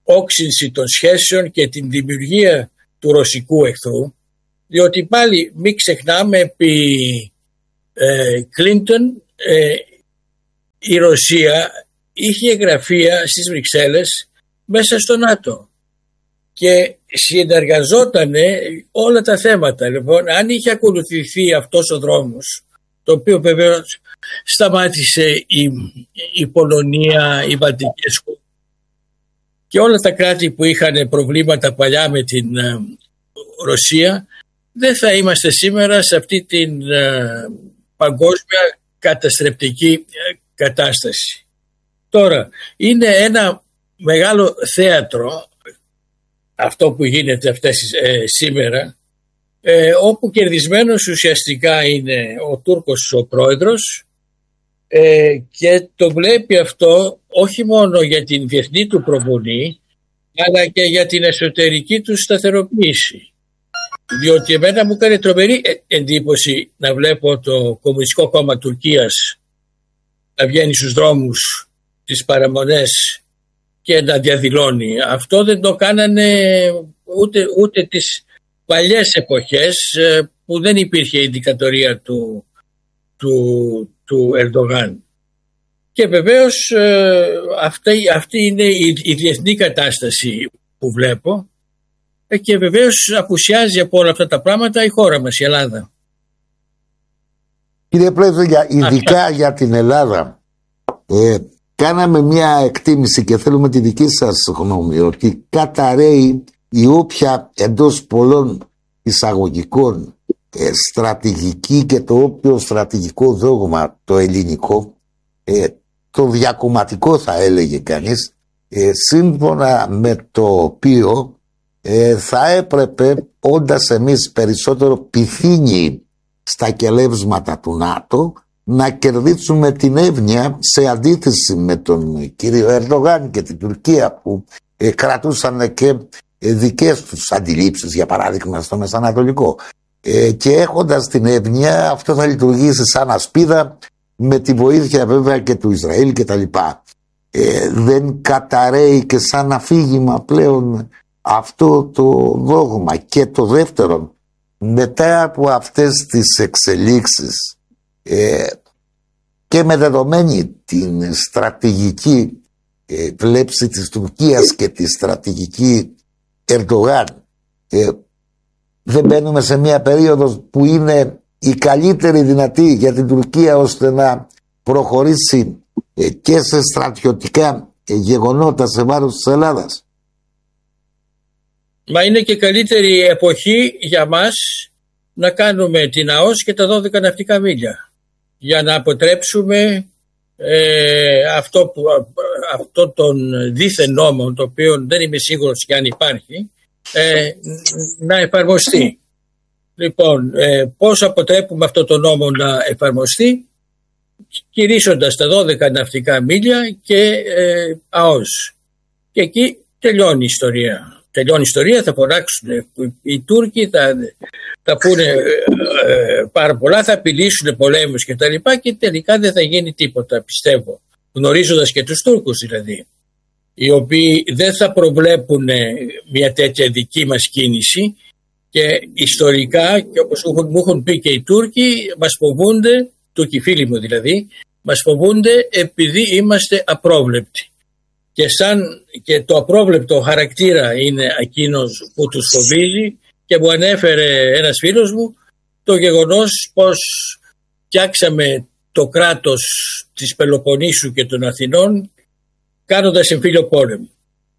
Speaker 3: όξυνση των σχέσεων και την δημιουργία του ρωσικού εχθρού, διότι πάλι μην ξεχνάμε επί Κλίντον ε, η Ρωσία είχε γραφεία στις Βρυξέλλες μέσα στο ΝΑΤΟ και συνεργαζόταν όλα τα θέματα. Λοιπόν, αν είχε ακολουθηθεί αυτός ο δρόμος, το οποίο βεβαίως σταμάτησε η, η Πολωνία, οι Βαλτικές χώρες και όλα τα κράτη που είχαν προβλήματα παλιά με την uh, Ρωσία, δεν θα είμαστε σήμερα σε αυτή την uh, παγκόσμια καταστρεπτική uh, κατάσταση. Τώρα, είναι ένα μεγάλο θέατρο αυτό που γίνεται αυτές, ε, σήμερα, ε, όπου κερδισμένος ουσιαστικά είναι ο Τούρκος ο πρόεδρος ε, και το βλέπει αυτό όχι μόνο για την διεθνή του προβολή, αλλά και για την εσωτερική του σταθεροποίηση. Διότι εμένα μου έκανε τρομερή εντύπωση να βλέπω το Κομμουνιστικό Κόμμα Τουρκίας να βγαίνει στους δρόμους, τις παραμονές και να διαδηλώνει. Αυτό δεν το κάνανε ούτε, ούτε τις παλιές εποχές που δεν υπήρχε η δικτατορία του, του, του Ερντογάν. Και βεβαίως αυτή, αυτή είναι η, η διεθνή κατάσταση που βλέπω και βεβαίως απουσιάζει από όλα αυτά τα πράγματα η χώρα μας, η Ελλάδα.
Speaker 1: Κύριε Πρόεδρε, ειδικά Αυτά. για την Ελλάδα, ε, κάναμε μια εκτίμηση και θέλουμε τη δική σας γνώμη ότι καταραίει η όποια εντός πολλών εισαγωγικών ε, στρατηγική και το όποιο στρατηγικό δόγμα το ελληνικό, ε, το διακομματικό θα έλεγε κανείς, ε, σύμφωνα με το οποίο ε, θα έπρεπε, όντας εμείς περισσότερο πυθύνοι στα κελεύσματα του ΝΑΤΟ, να κερδίσουμε την εύνοια σε αντίθεση με τον κύριο Ερντογάν και την Τουρκία που ε, κρατούσαν και ε, δικές τους αντιλήψεις, για παράδειγμα στο Μεσανατολικό. Ε, και έχοντας την εύνοια αυτό θα λειτουργήσει σαν ασπίδα με τη βοήθεια βέβαια και του Ισραήλ και τα λοιπά. Ε, δεν καταραίει και σαν αφήγημα πλέον αυτό το δόγμα? Και το δεύτερο, μετά από αυτές τις εξελίξεις ε, και με δεδομένη την στρατηγική ε, βλέψη της Τουρκίας και τη στρατηγική Ερντογάν, ε, δεν μπαίνουμε σε μια περίοδο που είναι η καλύτερη δυνατή για την Τουρκία ώστε να προχωρήσει ε, και σε στρατιωτικά ε, γεγονότα σε βάρος της Ελλάδας?
Speaker 3: Μα είναι και καλύτερη εποχή για μας να κάνουμε την ΑΟΣ και τα δώδεκα ναυτικά μίλια για να αποτρέψουμε ε, αυτό, που, αυτό τον δίθεν νόμο, το οποίο δεν είμαι σίγουρος και αν υπάρχει, ε, να εφαρμοστεί. Λοιπόν, ε, πώς αποτρέπουμε αυτό το νόμο να εφαρμοστεί? Κηρύσσοντας τα δώδεκα ναυτικά μίλια και ε, ΑΟΣ. Και εκεί τελειώνει η ιστορία. Τελειώνει η ιστορία, θα φωνάξουν οι Τούρκοι, θα, θα πούνε ε, πάρα πολλά, θα απειλήσουν πολέμους και τα λοιπά και τελικά δεν θα γίνει τίποτα, πιστεύω. Γνωρίζοντας και τους Τούρκους δηλαδή, οι οποίοι δεν θα προβλέπουν μια τέτοια δική μας κίνηση και ιστορικά, και όπως μου έχουν πει και οι Τούρκοι, μας φοβούνται, Τούρκοι φίλοι μου δηλαδή, μας φοβούνται επειδή είμαστε απρόβλεπτοι. Και, σαν, και το απρόβλεπτο χαρακτήρα είναι εκείνος που τους φοβίζει και μου ανέφερε ένας φίλος μου το γεγονός πως φτιάξαμε το κράτος της Πελοποννήσου και των Αθηνών κάνοντας εμφύλιο πόλεμο.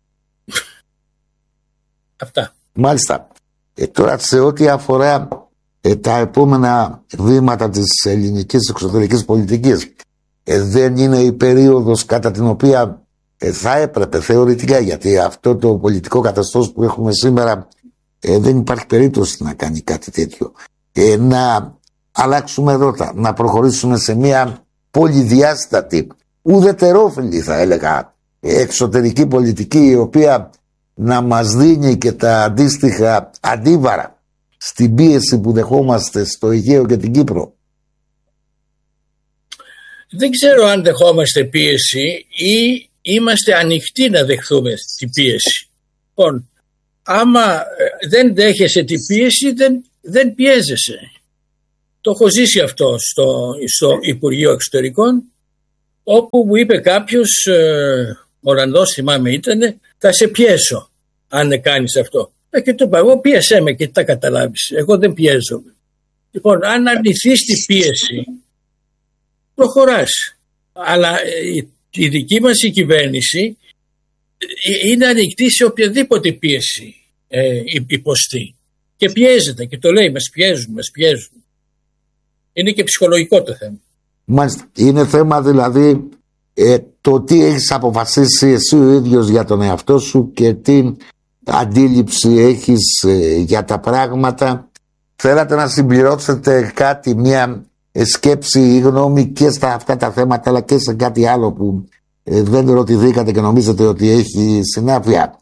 Speaker 3: Αυτά.
Speaker 1: Μάλιστα. Ε, τώρα σε ό,τι αφορά ε, τα επόμενα βήματα της ελληνικής εξωτερικής πολιτικής, ε, δεν είναι η περίοδος κατά την οποία ε, θα έπρεπε θεωρητικά, γιατί αυτό το πολιτικό καθεστώς που έχουμε σήμερα ε, δεν υπάρχει περίπτωση να κάνει κάτι τέτοιο, ε, να αλλάξουμε ρότα, να προχωρήσουμε σε μια πολυδιάστατη, ουδετερόφιλη θα έλεγα εξωτερική πολιτική, η οποία να μας δίνει και τα αντίστοιχα αντίβαρα στην πίεση που δεχόμαστε στο Αιγαίο και την Κύπρο?
Speaker 3: Δεν ξέρω αν δεχόμαστε πίεση ή είμαστε ανοιχτοί να δεχθούμε την πίεση. Λοιπόν, άμα δεν δέχεσαι την πίεση, δεν, δεν πιέζεσαι. Το έχω ζήσει αυτό στο, στο Υπουργείο Εξωτερικών, όπου μου είπε κάποιος, ε, Ολλανδός θυμάμαι ήτανε, θα σε πιέσω αν κάνεις αυτό. Ε, και του είπα, εγώ πίεσέ με και τα καταλάβεις. Εγώ δεν πιέζομαι. Λοιπόν, αν αρνηθείς την πίεση, προχωράς. Αλλά η, η δική μας η κυβέρνηση είναι ανοιχτή σε οποιαδήποτε πίεση ε, υποστεί. Και πιέζεται και το λέει, μας πιέζουν, μας πιέζουν. Είναι και ψυχολογικό το θέμα.
Speaker 1: Μάλιστα. Είναι θέμα δηλαδή ε, το τι έχεις αποφασίσει εσύ ο ίδιος για τον εαυτό σου και τι αντίληψη έχεις ε, για τα πράγματα. Θέλατε να συμπληρώσετε κάτι, μια σκέψη ή γνώμη και στα αυτά τα θέματα, αλλά και σε κάτι άλλο που ε, δεν ρωτηθήκατε και νομίζετε ότι έχει συνάφεια?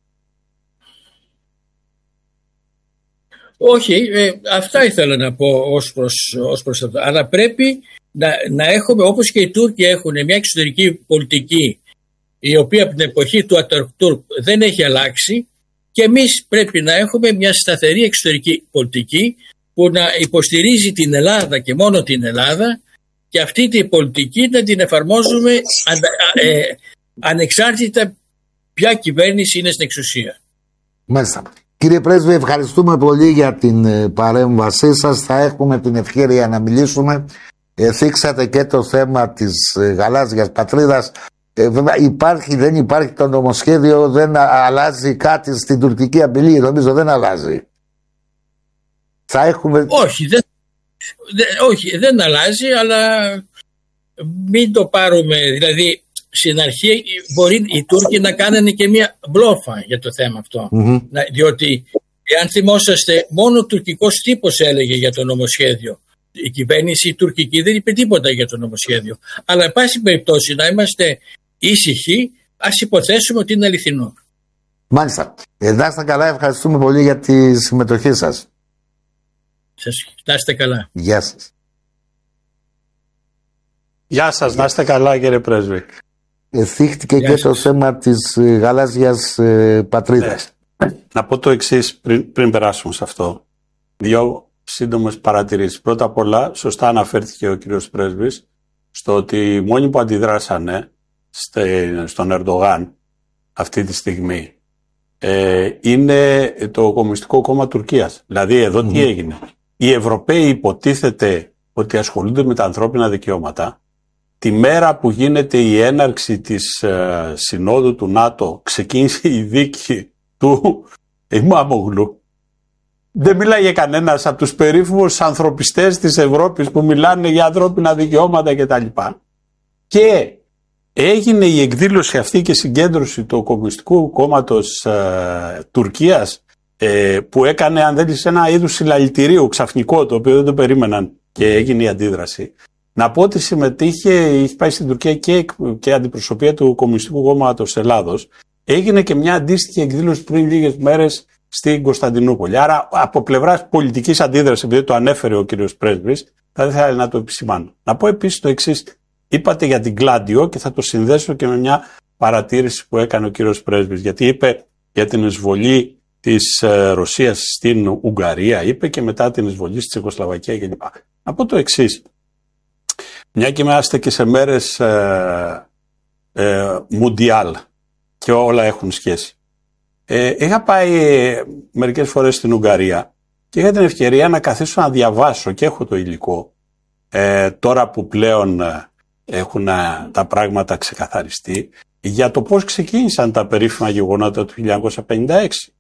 Speaker 3: Όχι, ε, αυτά ήθελα να πω ως προς, ως προς αυτό. Αλλά πρέπει να, να έχουμε, όπως και οι Τούρκοι έχουν, μια εξωτερική πολιτική η οποία από την εποχή του Ατατούρκ δεν έχει αλλάξει, και εμείς πρέπει να έχουμε μια σταθερή εξωτερική πολιτική που να υποστηρίζει την Ελλάδα και μόνο την Ελλάδα, και αυτή την πολιτική να την εφαρμόζουμε αν, ε, ανεξάρτητα ποια κυβέρνηση είναι στην εξουσία.
Speaker 1: Μάλιστα. Κύριε Πρέσβη, ευχαριστούμε πολύ για την παρέμβασή σας. Θα έχουμε την ευκαιρία να μιλήσουμε. Ε, θίξατε και το θέμα της γαλάζιας πατρίδας. Ε, βέβαια υπάρχει, δεν υπάρχει το νομοσχέδιο, δεν αλλάζει κάτι στην τουρκική απειλή. Νομίζω δεν αλλάζει. Θα έχουμε...
Speaker 3: Όχι, δεν, δε, όχι, δεν αλλάζει, αλλά μην το πάρουμε. Δηλαδή, στην αρχή μπορεί οι Τούρκοι να κάνουν και μια μπλόφα για το θέμα αυτό. Mm-hmm. Να, διότι, εάν θυμόσαστε, μόνο ο τουρκικός τύπος έλεγε για το νομοσχέδιο. Η κυβέρνηση η τουρκική δεν είπε τίποτα για το νομοσχέδιο. Αλλά, εν πάση περιπτώσει, να είμαστε ήσυχοι, ας υποθέσουμε ότι είναι αληθινό.
Speaker 1: Μάλιστα. Ε, να είστε καλά, ευχαριστούμε πολύ για τη συμμετοχή σας.
Speaker 3: Σας, να είστε καλά.
Speaker 1: Γεια σας.
Speaker 2: Γεια σας, να είστε καλά κύριε Πρέσβη.
Speaker 1: Θύχτηκε και σας. Το θέμα της ε, γαλάζιας ε, πατρίδας.
Speaker 2: Ναι. Να πω το εξής πριν, πριν περάσουμε σε αυτό. Δύο σύντομες παρατηρήσεις. Πρώτα απ' όλα, σωστά αναφέρθηκε ο κύριος Πρέσβης στο ότι οι μόνοι που αντιδράσανε στε, στον Ερντογάν αυτή τη στιγμή ε, είναι το Κομμουνιστικό Κόμμα Τουρκίας. Δηλαδή εδώ mm. τι έγινε. Οι Ευρωπαίοι υποτίθεται ότι ασχολούνται με τα ανθρώπινα δικαιώματα. Τη μέρα που γίνεται η έναρξη της ε, συνόδου του ΝΑΤΟ ξεκίνησε η δίκη του Ιμάμογλου. Δεν μιλάει για κανένας από τους περίφημους ανθρωπιστές της Ευρώπης που μιλάνε για ανθρώπινα δικαιώματα κτλ. Και έγινε η εκδήλωση αυτή και συγκέντρωση του Κομμουνιστικού Κόμματος ε, Τουρκίας ε, που έκανε, αν θέλεις, ένα είδους συλλαλητηρίου ξαφνικό, το οποίο δεν το περίμεναν και έγινε η αντίδραση. Να πω ότι συμμετείχε, είχε πάει στην Τουρκία και, και αντιπροσωπεία του Κομμουνιστικού Κόμματος Ελλάδος. Έγινε και μια αντίστοιχη εκδήλωση πριν λίγες μέρες στην Κωνσταντινούπολη. Άρα από πλευράς πολιτικής αντίδρασης, επειδή το ανέφερε ο κύριος Πρέσβης, θα ήθελα να το επισημάνω. Να πω επίσης το εξής. Είπατε για την Γκλάντιο και θα το συνδέσω και με μια παρατήρηση που έκανε ο κύριος Πρέσβης. Γιατί είπε για την εισβολή της ε, Ρωσίας στην Ουγγαρία, είπε και μετά την εισβολή στη Τσεχοσλοβακία κλπ. Να πω το εξής. Μια και είμαστε και σε μέρες ε, ε, Μουντιάλ και όλα έχουν σχέση. Ε, είχα πάει μερικές φορές στην Ουγγαρία και είχα την ευκαιρία να καθίσω να διαβάσω και έχω το υλικό ε, τώρα που πλέον ε, έχουν ε, τα πράγματα ξεκαθαριστεί για το πώς ξεκίνησαν τα περίφημα γεγονότα του χίλια εννιακόσια πενήντα έξι.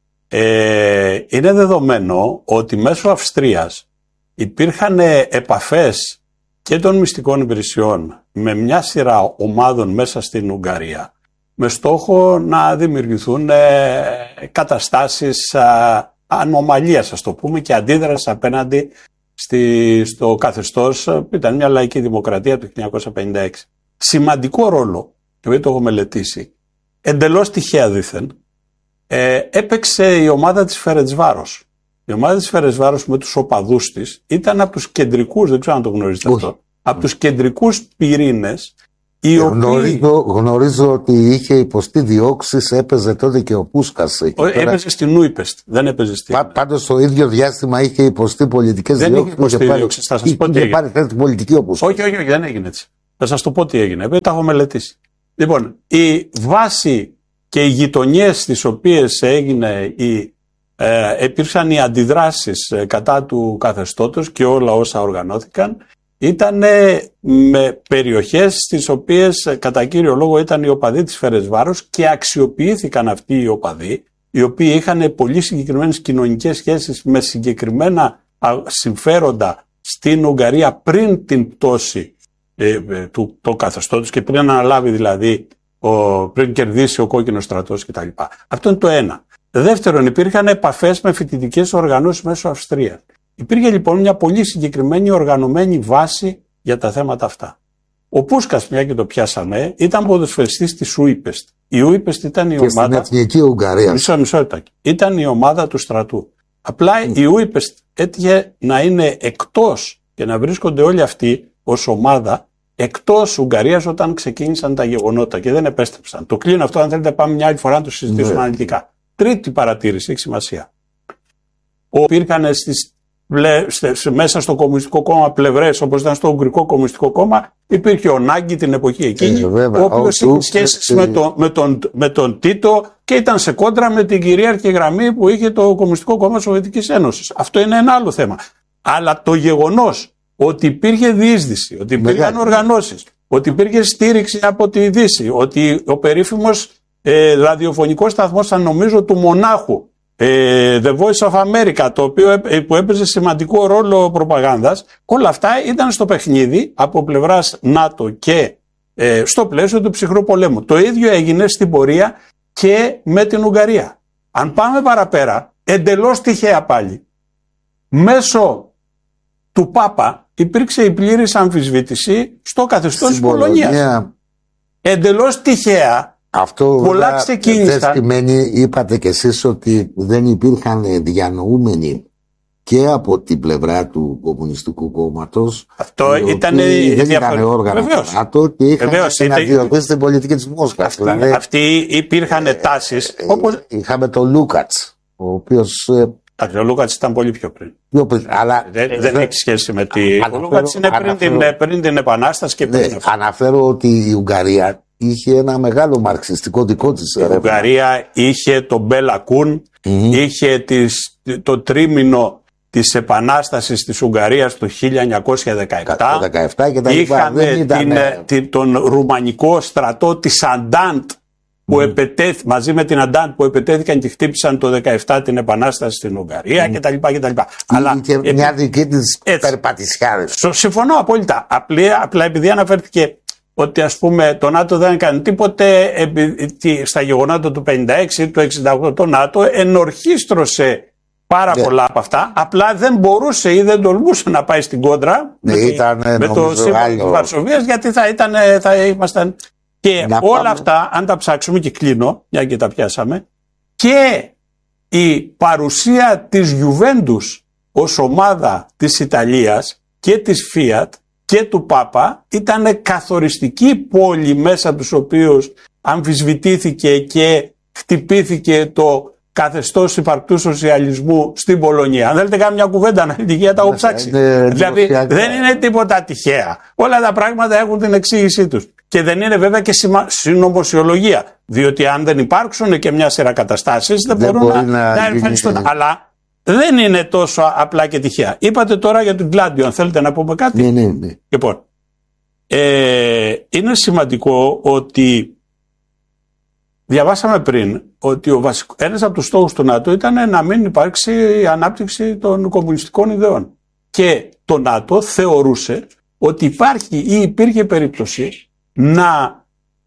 Speaker 2: Ε, είναι δεδομένο ότι μέσω Αυστρίας υπήρχαν επαφές και των μυστικών υπηρεσιών με μια σειρά ομάδων μέσα στην Ουγγαρία με στόχο να δημιουργηθούν ε, καταστάσεις ε, ανομαλίας, ας το πούμε, και αντίδραση απέναντι στη, στο καθεστώς που ήταν μια λαϊκή δημοκρατία του χίλια εννιακόσια πενήντα έξι. Σημαντικό ρόλο, και δεν το έχω μελετήσει, εντελώς τυχαία δήθεν, ε, έπαιξε η ομάδα της Φερεντσβάρος. Η ομάδα της Φερεντσβάρος με τους οπαδούς της ήταν από τους κεντρικούς, δεν ξέρω αν το γνωρίζετε αυτό, από τους κεντρικούς πυρήνες οι
Speaker 1: ε,
Speaker 2: οποίοι...
Speaker 1: γνωρίζω, γνωρίζω ότι είχε υποστεί διώξεις, έπαιζε τότε και ο Πούσκας.
Speaker 2: Έπαιζε τώρα... στην Ούιπεστ, δεν έπαιζε στην...
Speaker 1: Πά, πάντως το ίδιο διάστημα είχε υποστεί πολιτικές
Speaker 2: δεν
Speaker 1: διώξεις.
Speaker 2: Δεν είχε υποστεί διώξεις, θα σας πω τι έγινε.
Speaker 1: Είχε πάρει την πολιτική ο Πούσκας.
Speaker 2: Όχι, όχι, όχι, δεν έγινε έτσι. Θα σας το πω τι έγινε, επειδή τα έχω μελετήσει. Λοιπόν, η βάση και οι γειτονιές στις οποίες έγινε η, ε, υπήρξαν οι αντιδράσεις κατά του καθεστώτος και όλα όσα οργανώθηκαν, ήταν με περιοχές στις οποίες κατά κύριο λόγο ήταν οι οπαδοί της Φερεσβάρος και αξιοποιήθηκαν αυτοί οι οπαδοί, οι οποίοι είχαν πολύ συγκεκριμένες κοινωνικές σχέσεις με συγκεκριμένα συμφέροντα στην Ουγγαρία πριν την πτώση ε, ε, του το καθεστώτος και πριν αναλάβει δηλαδή, ο, πριν κερδίσει ο κόκκινος στρατός κτλ. Αυτό είναι το ένα. Δεύτερον, υπήρχαν επαφές με φοιτητικές οργανώσεις μέσω Αυστρίας. Υπήρχε λοιπόν μια πολύ συγκεκριμένη οργανωμένη βάση για τα θέματα αυτά. Ο Πούσκας, μια και το πιάσαμε, ήταν ποδοσφαιριστής της Ούιπεστ. Η Ούιπεστ ήταν η
Speaker 1: και
Speaker 2: ομάδα.
Speaker 1: Στην Εθνική Ουγγαρία.
Speaker 2: Μισό, μισό λεπτάκι. Ήταν η ομάδα του στρατού. Απλά mm. η Ούιπεστ έτυχε να είναι εκτός και να βρίσκονται όλοι αυτοί ως ομάδα εκτός Ουγγαρίας όταν ξεκίνησαν τα γεγονότα και δεν επέστρεψαν. Το κλείνω αυτό, αν θέλετε, πάμε μια άλλη φορά να το συζητήσουμε mm. αναλυτικά. Τρίτη παρατήρηση, έχει σημασία. Υπήρχαν στις, μέσα στο Κομμουνιστικό Κόμμα πλευρές, όπως ήταν στο Ουγγρικό Κομμουνιστικό Κόμμα, υπήρχε ο Νάγκη την εποχή εκείνη, ε, ο οποίος είχε σχέσεις με, το, με, τον, με τον Τίτο και ήταν σε κόντρα με την κυρίαρχη γραμμή που είχε το Κομμουνιστικό Κόμμα της Σοβιετικής Ένωσης. Αυτό είναι ένα άλλο θέμα. Αλλά το γεγονός ότι υπήρχε διείσδυση, ότι υπήρχαν οργανώσεις, ότι υπήρχε στήριξη από τη Δύση, ότι ο περίφημος ε, ραδιοφωνικός σταθμός, αν νομίζω, του Μονάχου, ε, The Voice of America, το οποίο ε, που έπαιζε σημαντικό ρόλο προπαγάνδας, όλα αυτά ήταν στο παιχνίδι από πλευράς ΝΑΤΟ και ε, στο πλαίσιο του ψυχρού πολέμου. Το ίδιο έγινε στην πορεία και με την Ουγγαρία. Αν πάμε παραπέρα, εντελώς τυχαία πάλι, μέσω του Πάπα υπήρξε η πλήρης αμφισβήτηση στο καθεστώς της Πολωνίας. Εντελώς τυχαία.
Speaker 1: Αυτό
Speaker 2: πολλά ξεκίνησαν.
Speaker 1: Δεν σημαίνει, είπατε κι εσείς, ότι δεν υπήρχαν διανοούμενοι και από την πλευρά του Κομμουνιστικού Κόμματος.
Speaker 2: Αυτό ήταν
Speaker 1: δεν ήταν όργανα του ΝΑΤΟ και είχαν συναντιωθεί στην πολιτική της Μόσχας.
Speaker 2: Αυτοί, δηλαδή, αυτοί υπήρχαν ε, τάσεις.
Speaker 1: Ε,
Speaker 2: όπως...
Speaker 1: Είχαμε τον Λούκατς, ο οποίος...
Speaker 2: Ο Λούκατς ήταν πολύ πιο πριν.
Speaker 1: Πιο πριν αλλά,
Speaker 2: δεν δεν δε... έχει σχέση με τη... Ο Λούκατς είναι πριν, αναφέρω, την, πριν την Επανάσταση και πριν...
Speaker 1: Ναι, αναφέρω ότι η Ουγγαρία είχε ένα μεγάλο μαρξιστικό δικό της.
Speaker 2: Η Ουγγαρία είχε τον Μπέλα Κούν, mm-hmm. είχε τις, το τρίμηνο της Επανάστασης της Ουγγαρίας το χίλια εννιακόσια δεκαεπτά.
Speaker 1: δεκαεπτά και τα
Speaker 2: είχαμε
Speaker 1: δεν ήταν...
Speaker 2: την, την, τον ρουμανικό στρατό της Αντάντ που mm. επετέθη, μαζί με την Αντάντ που επετέθηκαν και χτύπησαν το δεκαεπτά την Επανάσταση στην Ουγγαρία mm. κτλ. κτλ.
Speaker 1: Αλλά και επί... μια δική της περπατησιά.
Speaker 2: Συμφωνώ απόλυτα. Απλά, απλά επειδή αναφέρθηκε ότι ας πούμε το ΝΑΤΟ δεν έκανε τίποτε στα γεγονότα του πενήντα έξι, του εξήντα οκτώ, το ΝΑΤΟ ενορχίστρωσε πάρα yeah. πολλά από αυτά, απλά δεν μπορούσε ή δεν τολμούσε να πάει στην κόντρα yeah, με,
Speaker 1: ήταν,
Speaker 2: με το σύμβολο της Βαρσοβίας, γιατί θα, ήταν, θα ήμασταν και να όλα πάμε. Αυτά, αν τα ψάξουμε, και κλείνω, μια και τα πιάσαμε, και η παρουσία της Γιουβέντους ως ομάδα της Ιταλίας και της Fiat και του Πάπα ήταν καθοριστική πόλη μέσα τους οποίους αμφισβητήθηκε και χτυπήθηκε το καθεστώς υπαρκτού σοσιαλισμού στην Πολωνία. Αν θέλετε κάνω μια κουβέντα αναλυτική, τα έχω ψάξει. Δηλαδή δεν είναι τίποτα τυχαία. Όλα τα πράγματα έχουν την εξήγησή τους. Και δεν είναι βέβαια και συνωμοσιολογία. Διότι αν δεν υπάρξουν και μια σειρά καταστάσεις δεν, δεν μπορούν να, να, να εμφανιστούν. Αλλά δεν είναι τόσο απλά και τυχαία. Είπατε τώρα για τον Γκλάντιο, αν θέλετε να πούμε κάτι.
Speaker 1: Ναι, ναι, ναι.
Speaker 2: Λοιπόν, ε, είναι σημαντικό ότι διαβάσαμε πριν ότι ο βασικό, ένας από τους στόχους του ΝΑΤΟ ήταν να μην υπάρξει ανάπτυξη των κομμουνιστικών ιδεών. Και το ΝΑΤΟ θεωρούσε ότι υπάρχει ή υπήρχε περίπτωση να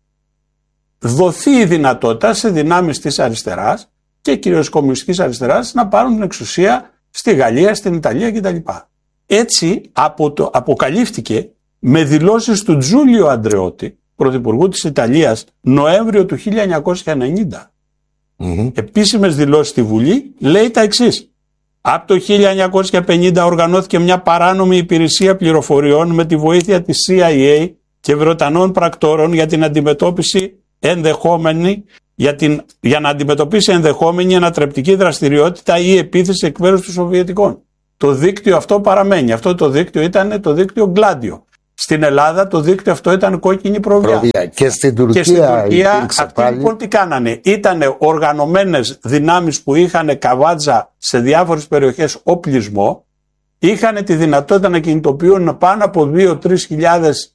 Speaker 2: δοθεί η δυνατότητα σε δυνάμεις της αριστεράς και κυρίως κομμουνιστικής αριστεράς να πάρουν την εξουσία στη Γαλλία, στην Ιταλία κτλ. Έτσι απο το, αποκαλύφθηκε με δηλώσεις του Τζούλιο Αντρεώτη, πρωθυπουργού της Ιταλίας, Νοέμβριο του χίλια εννιακόσια ενενήντα. Mm-hmm. Επίσημες δηλώσεις στη Βουλή, λέει τα εξής. Από το χίλια εννιακόσια πενήντα οργανώθηκε μια παράνομη υπηρεσία πληροφοριών με τη βοήθεια της σι άι έι και Βρετανών πρακτόρων για την αντιμετώπιση ενδεχόμενη για, την, για να αντιμετωπίσει ενδεχόμενη ανατρεπτική δραστηριότητα ή επίθεση εκ μέρους των Σοβιετικών. Το δίκτυο αυτό παραμένει. Αυτό το δίκτυο ήταν το δίκτυο Γκλάντιο. Στην Ελλάδα το δίκτυο αυτό ήταν κόκκινη προβιά.
Speaker 1: προβιά. Και στην Τουρκία,
Speaker 2: και στην Τουρκία αυτοί πάλι. Λοιπόν τι κάνανε. Ήτανε οργανωμένες δυνάμεις που είχαν καβάτζα σε διάφορες περιοχές οπλισμό. Είχαν τη δυνατότητα να κινητοποιούν πάνω από δύο με τρεις χιλιάδες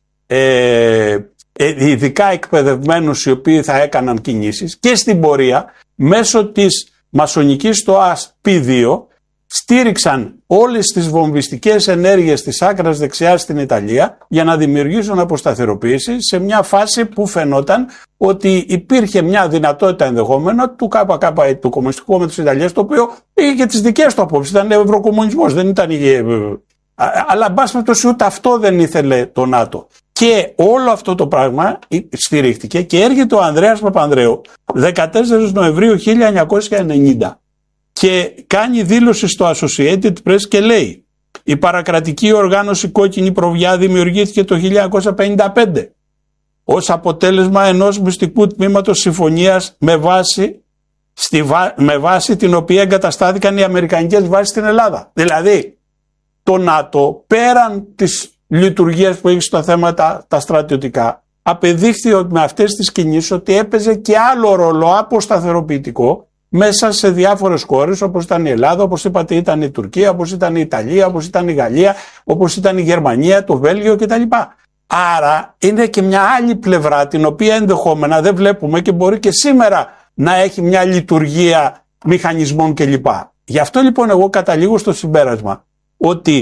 Speaker 2: ε, ε, ειδικά εκπαιδευμένους οι οποίοι θα έκαναν κινήσεις, και στην πορεία μέσω της μασονικής στοάς πι δύο στήριξαν όλες τις βομβιστικές ενέργειες της άκρας δεξιάς στην Ιταλία για να δημιουργήσουν αποσταθεροποίηση σε μια φάση που φαινόταν ότι υπήρχε μια δυνατότητα ενδεχόμενα του ΚΚΕ, του Κομμουνιστικού Κόμματος της Ιταλίας, το οποίο είχε και τις δικές του απόψεις, ήταν ευρωκομμουνισμός, δεν ήταν... Αλλά εν πάση περιπτώσει ούτε αυτό δεν ήθελε το ΝΑΤΟ. Και όλο αυτό το πράγμα στηρίχτηκε και έρχεται ο Ανδρέας Παπανδρέου δεκατέσσερις Νοεμβρίου χίλια εννιακόσια ενενήντα και κάνει δήλωση στο Associated Press και λέει: η παρακρατική οργάνωση Κόκκινη Προβιά δημιουργήθηκε το χίλια εννιακόσια πενήντα πέντε ως αποτέλεσμα ενός μυστικού τμήματος συμφωνίας με βάση, στη βά... με βάση την οποία εγκαταστάθηκαν οι αμερικανικές βάσεις στην Ελλάδα. Δηλαδή το ΝΑΤΟ, πέραν της λειτουργίας που έχει στα θέματα τα στρατιωτικά, απεδείχθη με αυτές τις κινήσεις ότι έπαιζε και άλλο ρόλο αποσταθεροποιητικό μέσα σε διάφορες χώρες, όπως ήταν η Ελλάδα, όπως είπατε ήταν η Τουρκία, όπως ήταν η Ιταλία, όπως ήταν η Γαλλία, όπως ήταν η Γερμανία, το Βέλγιο κτλ. Άρα είναι και μια άλλη πλευρά την οποία ενδεχόμενα δεν βλέπουμε και μπορεί και σήμερα να έχει μια λειτουργία μηχανισμών κλπ. Γι' αυτό λοιπόν εγώ καταλήγω στο συμπέρασμα ότι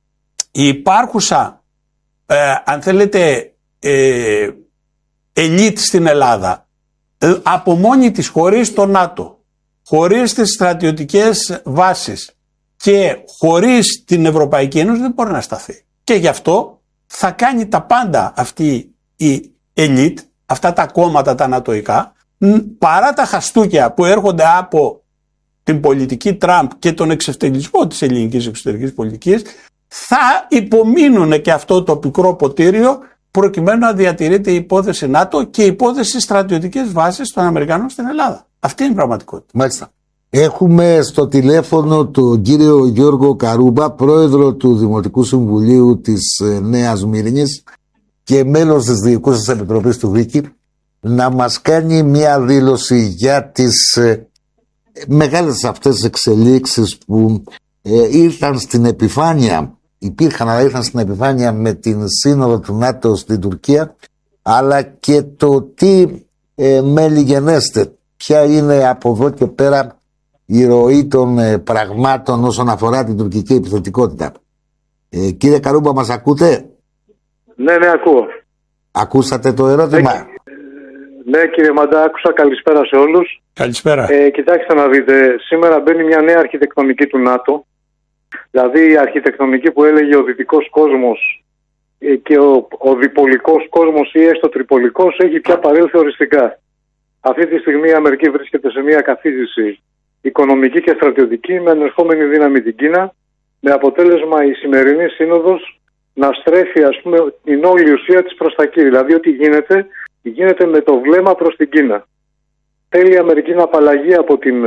Speaker 2: η υπάρχουσα, ε, αν θέλετε, ε, ελίτ στην Ελλάδα, ε, από μόνη της, χωρίς το ΝΑΤΟ, χωρίς τις στρατιωτικές βάσεις και χωρίς την Ευρωπαϊκή Ένωση δεν μπορεί να σταθεί. Και γι' αυτό θα κάνει τα πάντα αυτή η ελίτ, αυτά τα κόμματα τα νατοϊκά, παρά τα χαστούκια που έρχονται από την πολιτική Τραμπ και τον εξευτελισμό της ελληνικής εξωτερικής πολιτικής, θα υπομείνουν και αυτό το πικρό ποτήριο προκειμένου να διατηρείται η υπόθεση ΝΑΤΟ και η υπόθεση στρατιωτικές βάσεις των Αμερικανών στην Ελλάδα. Αυτή είναι η πραγματικότητα.
Speaker 1: Μάλιστα. Έχουμε στο τηλέφωνο τον κύριο Γιώργο Καρούμπα, πρόεδρο του Δημοτικού Συμβουλίου της Νέας Μύρινης και μέλος της Διοικούσας Επιτροπής του Βίκη, να μας κάνει μια δήλωση για τις ε, μεγάλες αυτές εξελίξεις που ε, ήρθαν στην επιφάνεια, υπήρχαν αλλά ήρθαν στην επιφάνεια με την σύνοδο του ΝΑΤΟ στην Τουρκία, αλλά και το τι ε, μελιγενέστε, ποια είναι από εδώ και πέρα η ροή των ε, πραγμάτων όσον αφορά την τουρκική επιθετικότητα. Ε, κύριε Καρούμπα, μας ακούτε?
Speaker 4: Ναι, ναι, ακούω.
Speaker 1: Ακούσατε το ερώτημα?
Speaker 4: Ναι, ναι κύριε Μαντά, άκουσα. Καλησπέρα σε όλους.
Speaker 2: Καλησπέρα.
Speaker 4: Ε, κοιτάξτε να δείτε, σήμερα μπαίνει μια νέα αρχιτεκτονική του ΝΑΤΟ. Δηλαδή η αρχιτεκτονική που έλεγε ο δυτικός κόσμος και ο, ο διπολικός κόσμος ή έστω τριπολικός έχει πια παρέλθει οριστικά. Αυτή τη στιγμή η Αμερική βρίσκεται σε μια καθίζηση οικονομική και στρατιωτική με ανερχόμενη δύναμη την Κίνα, με αποτέλεσμα η σημερινή σύνοδος να στρέφει, ας πούμε, την όλη ουσία της προς τα εκεί. Δηλαδή ότι γίνεται, γίνεται με το βλέμμα προς την Κίνα. Θέλει η Αμερική να απαλλαγεί από την,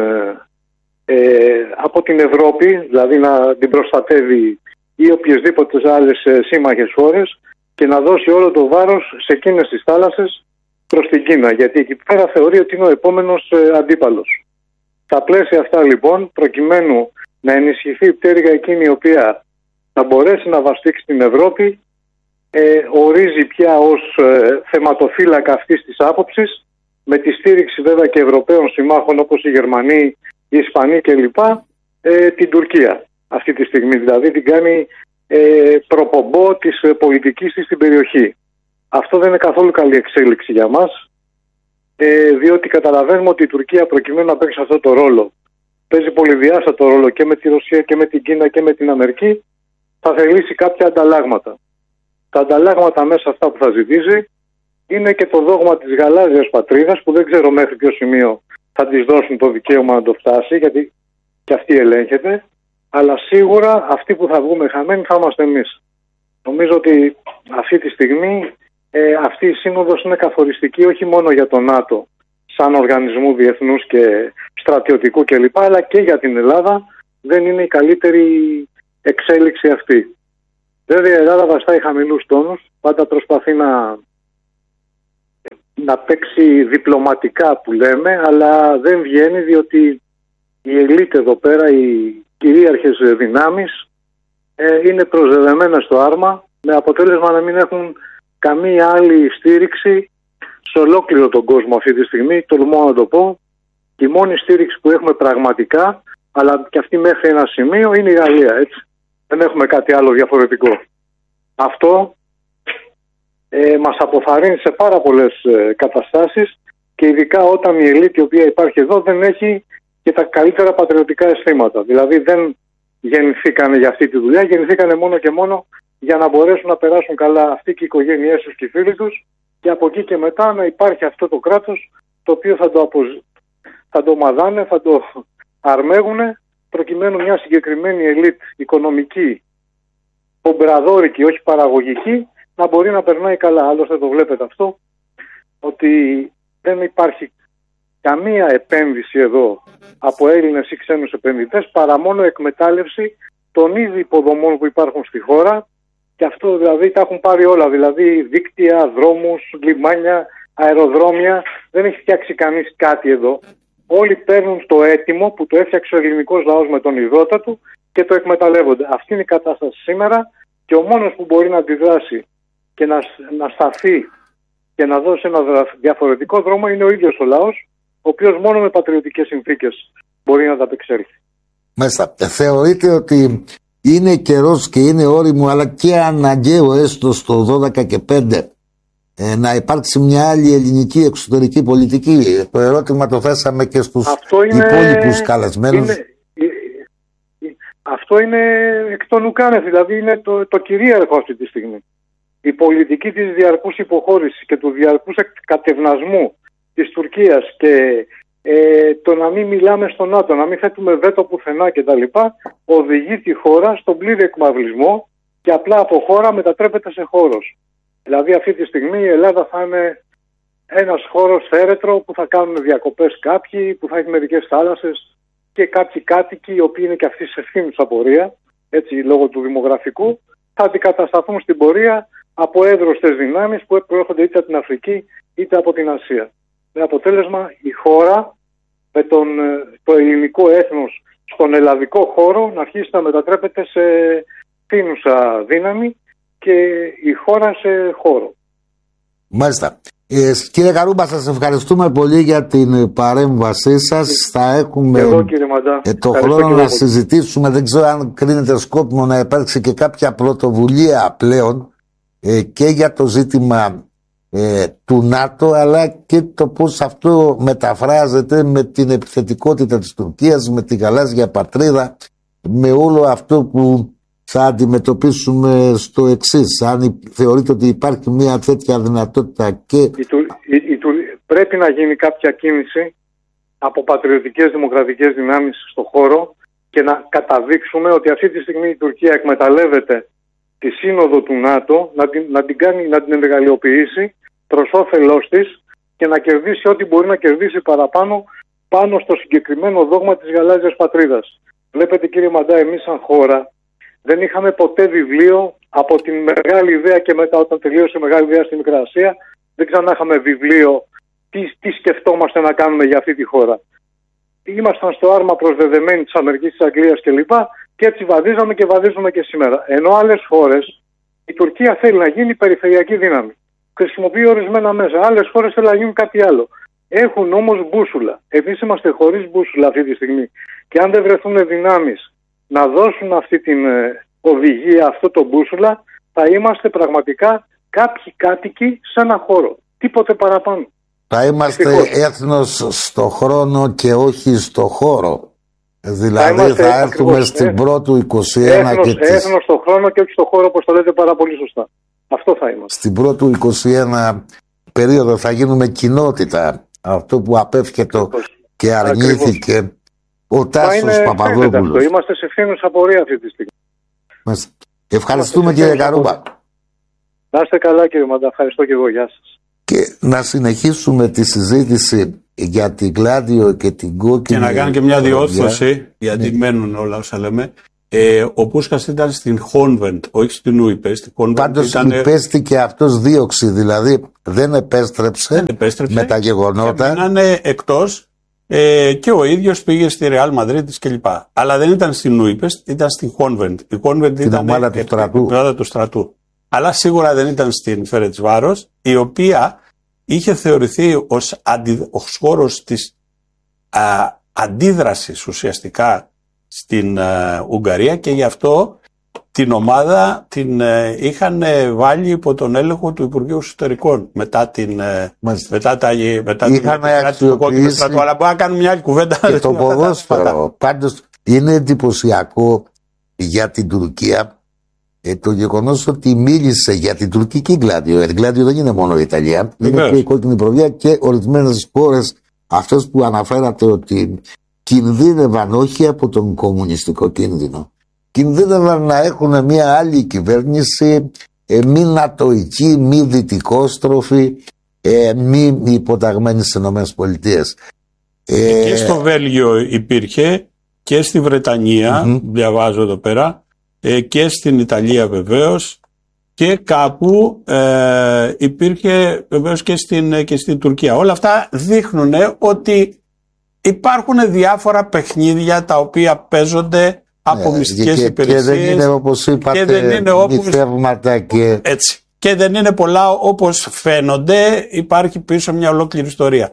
Speaker 4: ε, από την Ευρώπη, δηλαδή να την προστατεύει ή οποιασδήποτε άλλες ε, σύμμαχες χώρες και να δώσει όλο το βάρος σε εκείνες τις θάλασσες προς την Κίνα, γιατί εκεί πέρα θεωρεί ότι είναι ο επόμενος ε, αντίπαλος. Στα πλαίσια αυτά λοιπόν, προκειμένου να ενισχυθεί η πτέρυγα εκείνη η οποία θα μπορέσει να βαστίξει την Ευρώπη, ε, ορίζει πια ως ε, θεματοφύλακα αυτής της άποψης, με τη στήριξη βέβαια και Ευρωπαίων συμμάχων όπως οι Γερμανοί, οι Ισπανοί κλπ, ε, την Τουρκία αυτή τη στιγμή. Δηλαδή την κάνει ε, προπομπό της ε, πολιτικής της στην περιοχή. Αυτό δεν είναι καθόλου καλή εξέλιξη για μας, ε, διότι καταλαβαίνουμε ότι η Τουρκία προκειμένου να παίξει αυτό το ρόλο, παίζει πολυδιάστατο ρόλο και με τη Ρωσία και με την Κίνα και με την Αμερική, θα θελήσει κάποια ανταλλάγματα. Τα ανταλλάγματα μέσα αυτά που θα ζητήσει είναι και το δόγμα της γαλάζιας πατρίδας, που δεν ξέρω μέχρι ποιο σημείο θα της δώσουν το δικαίωμα να το φτάσει, γιατί και αυτή ελέγχεται, αλλά σίγουρα αυτοί που θα βγούμε χαμένοι θα είμαστε εμείς. Νομίζω ότι αυτή τη στιγμή ε, αυτή η σύνοδος είναι καθοριστική όχι μόνο για το ΝΑΤΟ σαν οργανισμού διεθνούς και στρατιωτικού κλπ, αλλά και για την Ελλάδα δεν είναι η καλύτερη εξέλιξη αυτή. Βέβαια η Ελλάδα βαστάει χαμηλούς τόνους, πάντα προσπαθεί να, να παίξει διπλωματικά που λέμε, αλλά δεν βγαίνει διότι η ελίτ εδώ πέρα, οι κυρίαρχες δυνάμεις ε, είναι προσδεδεμένες στο άρμα, με αποτέλεσμα να μην έχουν καμία άλλη στήριξη σε ολόκληρο τον κόσμο αυτή τη στιγμή, τολμώ να το πω. Η μόνη στήριξη που έχουμε πραγματικά, αλλά και αυτή μέχρι ένα σημείο, είναι η Γαλλία, έτσι. Δεν έχουμε κάτι άλλο διαφορετικό. Αυτό ε, μας αποθαρρύνει σε πάρα πολλές ε, καταστάσεις και ειδικά όταν η ελίτ η οποία υπάρχει εδώ δεν έχει και τα καλύτερα πατριωτικά αισθήματα. Δηλαδή δεν γεννηθήκανε για αυτή τη δουλειά, γεννηθήκανε μόνο και μόνο για να μπορέσουν να περάσουν καλά αυτοί και οι οικογένειές τους και οι φίλοι τους και από εκεί και μετά να υπάρχει αυτό το κράτος το οποίο θα το, αποζ... θα το μαδάνε, θα το αρμέγουνε προκειμένου μια συγκεκριμένη ελίτ οικονομική, πομπραδόρικη, όχι παραγωγική, να μπορεί να περνάει καλά. Άλλωστε το βλέπετε αυτό, ότι δεν υπάρχει καμία επένδυση εδώ από Έλληνες ή ξένους επενδυτές παρά μόνο εκμετάλλευση των ήδη υποδομών που υπάρχουν στη χώρα και αυτό δηλαδή τα έχουν πάρει όλα, δηλαδή δίκτυα, δρόμους, λιμάνια, αεροδρόμια, δεν έχει φτιάξει κανείς κάτι εδώ. Όλοι παίρνουν το έτοιμο που το έφτιαξε ο ελληνικός λαός με τον υδρότα του και το εκμεταλλεύονται. Αυτή είναι η κατάσταση σήμερα και ο μόνος που μπορεί να αντιδράσει και να, να σταθεί και να δώσει ένα διαφορετικό δρόμο είναι ο ίδιος ο λαός, ο οποίος μόνο με πατριωτικές συνθήκες μπορεί να τα απεξέλθει.
Speaker 1: Μάλιστα. Θεωρείτε ότι είναι καιρός και είναι όριμο αλλά και αναγκαίο έστω στο δώδεκα και πέντε ε, να υπάρξει μια άλλη ελληνική εξωτερική πολιτική? Το ερώτημα το θέσαμε και στους υπόλοιπους καλεσμένους.
Speaker 4: Είναι, αυτό είναι εκ των ουκάνευ, δηλαδή είναι το, το κυρίαρχο αυτή τη στιγμή. Η πολιτική της διαρκούς υποχώρησης και του διαρκούς κατευνασμού της Τουρκίας και ε, το να μην μιλάμε στο ΝΑΤΟ, να μην θέτουμε βέτο πουθενά κτλ. Οδηγεί τη χώρα στον πλήρη εκμαυλισμό και απλά από χώρα μετατρέπεται σε χώρος. Δηλαδή αυτή τη στιγμή η Ελλάδα θα είναι ένας χώρος θέρετρο που θα κάνουν διακοπές κάποιοι, που θα έχει μερικές θάλασσες και κάποιοι κάτοικοι οι οποίοι είναι και αυτοί σε ευθύνους απορία, έτσι λόγω του δημογραφικού, θα αντικατασταθούν στην πορεία από εύρωστες δυνάμεις που προέρχονται είτε από την Αφρική είτε από την Ασία. Με αποτέλεσμα η χώρα με τον, το ελληνικό έθνος στον ελλαδικό χώρο να αρχίσει να μετατρέπεται σε φθήνουσα δύναμη και η χώρα σε χώρο.
Speaker 1: Μάλιστα. Ε, κύριε Καρούμπα, σας ευχαριστούμε πολύ για την παρέμβασή σας. Θα έχουμε
Speaker 4: εδώ, κύριε Μαντά,
Speaker 1: ε, το χρόνο να πολύ. συζητήσουμε. Δεν ξέρω αν κρίνεται σκόπιμο να υπάρξει και κάποια πρωτοβουλία πλέον ε, και για το ζήτημα ε, του ΝΑΤΟ, αλλά και το πώς αυτό μεταφράζεται με την επιθετικότητα της Τουρκίας, με τη γαλάζια πατρίδα, με όλο αυτό που θα αντιμετωπίσουμε στο εξής. Αν θεωρείτε ότι υπάρχει μια τέτοια δυνατότητα και...
Speaker 4: Η, η, η, πρέπει να γίνει κάποια κίνηση από πατριωτικές δημοκρατικές δυνάμεις στο χώρο και να καταδείξουμε ότι αυτή τη στιγμή η Τουρκία εκμεταλλεύεται τη σύνοδο του ΝΑΤΟ να την, να την, κάνει, να την εργαλειοποιήσει προς όφελός της και να κερδίσει ό,τι μπορεί να κερδίσει παραπάνω πάνω στο συγκεκριμένο δόγμα της γαλάζιας πατρίδας. Βλέπετε, κύριε Μαντά, εμείς σαν χώρα δεν είχαμε ποτέ βιβλίο από την μεγάλη ιδέα και μετά όταν τελείωσε η μεγάλη ιδέα στη Μικρά Ασία δεν ξανά είχαμε βιβλίο τι, τι σκεφτόμαστε να κάνουμε για αυτή τη χώρα. Ήμασταν στο άρμα προσδεδεμένοι της Αμερικής, της Αγγλίας κλπ. Και έτσι βαδίζαμε και βαδίζουμε και σήμερα. Ενώ άλλες χώρες, η Τουρκία θέλει να γίνει περιφερειακή δύναμη. Χρησιμοποιεί ορισμένα μέσα. Άλλες χώρες θέλουν να γίνουν κάτι άλλο. Έχουν όμως μπούσουλα. Εμείς είμαστε χωρίς μπούσουλα αυτή τη στιγμή. Και αν δεν βρεθούν δυνάμεις να δώσουν αυτή την ε, οδηγία, αυτό το μπούσουλα, θα είμαστε πραγματικά κάποιοι κάτοικοι σε ένα χώρο. Τίποτε παραπάνω.
Speaker 1: Θα είμαστε Ευτυχώς. έθνος στο χρόνο και όχι στο χώρο. Δηλαδή θα, θα έρθουμε ακριβώς, στην ε, πρώτου είκοσι ένα
Speaker 4: έθνος,
Speaker 1: και
Speaker 4: έθνος της... στο χρόνο και όχι στο χώρο, όπως το λέτε πάρα πολύ σωστά. Αυτό θα είμαστε.
Speaker 1: Στην πρώτου είκοσι ένα περίοδο θα γίνουμε κοινότητα. Αυτό που απέφυγε και αρνήθηκε ακριβώς. Ο Τάσος Παπαδόπουλος.
Speaker 4: Είμαστε σε φθήνους απορία αυτή τη στιγμή.
Speaker 1: Ευχαριστούμε, κύριε Καρούμπα.
Speaker 4: Να είστε καλά κύριε Μαντά, ευχαριστώ και εγώ, γεια σας.
Speaker 1: Και να συνεχίσουμε τη συζήτηση για την Γκλάντιο και την κόκκινη.
Speaker 2: Και να κάνω και μια διόρθωση, γιατί ναι. μένουν όλα όσα λέμε. Ε, ο Πούσκας ήταν στην Χόνβεντ, όχι στην Ούιπε.
Speaker 1: Πάντως
Speaker 2: ήταν...
Speaker 1: υπέστηκε αυτός δίωξη, δηλαδή δεν επέστρεψε, δεν επέστρεψε με τα γεγονότα.
Speaker 2: Και μείνανε εκτός ε, και ο ίδιος πήγε στη Ρεάλ Μαδρίτης κλπ. Αλλά δεν ήταν στην Ούιπε, ήταν στην Χόνβεντ. Η Χόνβεντ ήταν
Speaker 1: η ομάδα του στρατού.
Speaker 2: του στρατού. Αλλά σίγουρα δεν ήταν στην Φερετσβάρος, η οποία είχε θεωρηθεί ως, αντι... ως χώρος της α, αντίδρασης ουσιαστικά στην uh, Ουγγαρία, και γι' αυτό την ομάδα την uh, είχαν uh, βάλει υπό τον έλεγχο του Υπουργείου Εσωτερικών μετά την uh, μετά τα μετά
Speaker 1: είχαν αξιοποιήσει
Speaker 2: στρατού, αλλά μπορούμε να κάνουμε μια άλλη κουβέντα
Speaker 1: και το ποδόσφαιρο. Πάντως είναι εντυπωσιακό για την Τουρκία ε, το γεγονός ότι μίλησε για την τουρκική Γκλάντιο. Η Γκλάντιο δεν είναι μόνο η Ιταλία, είναι και η κόκκινη προβιά και ορισμένες χώρες αυτές που αναφέρατε ότι κινδύνευαν όχι από τον κομμουνιστικό κίνδυνο. Κινδύνευαν να έχουν μια άλλη κυβέρνηση, ε, μη νατοική, μη δυτικόστροφη, ε, μη υποταγμένη στις ΗΠΑ.
Speaker 2: Ε, και στο Βέλγιο υπήρχε και στη Βρετανία, mm-hmm. διαβάζω εδώ πέρα, ε, και στην Ιταλία βεβαίως, και κάπου ε, υπήρχε βεβαίως και στην, και στην Τουρκία. Όλα αυτά δείχνουν ότι υπάρχουν διάφορα παιχνίδια τα οποία παίζονται από ναι, μυστικές υπηρεσίες.
Speaker 1: Και δεν είναι όπως είπατε,
Speaker 2: και δεν είναι όπως,
Speaker 1: θεύματα και...
Speaker 2: Έτσι. Και δεν είναι πολλά όπως φαίνονται, υπάρχει πίσω μια ολόκληρη ιστορία.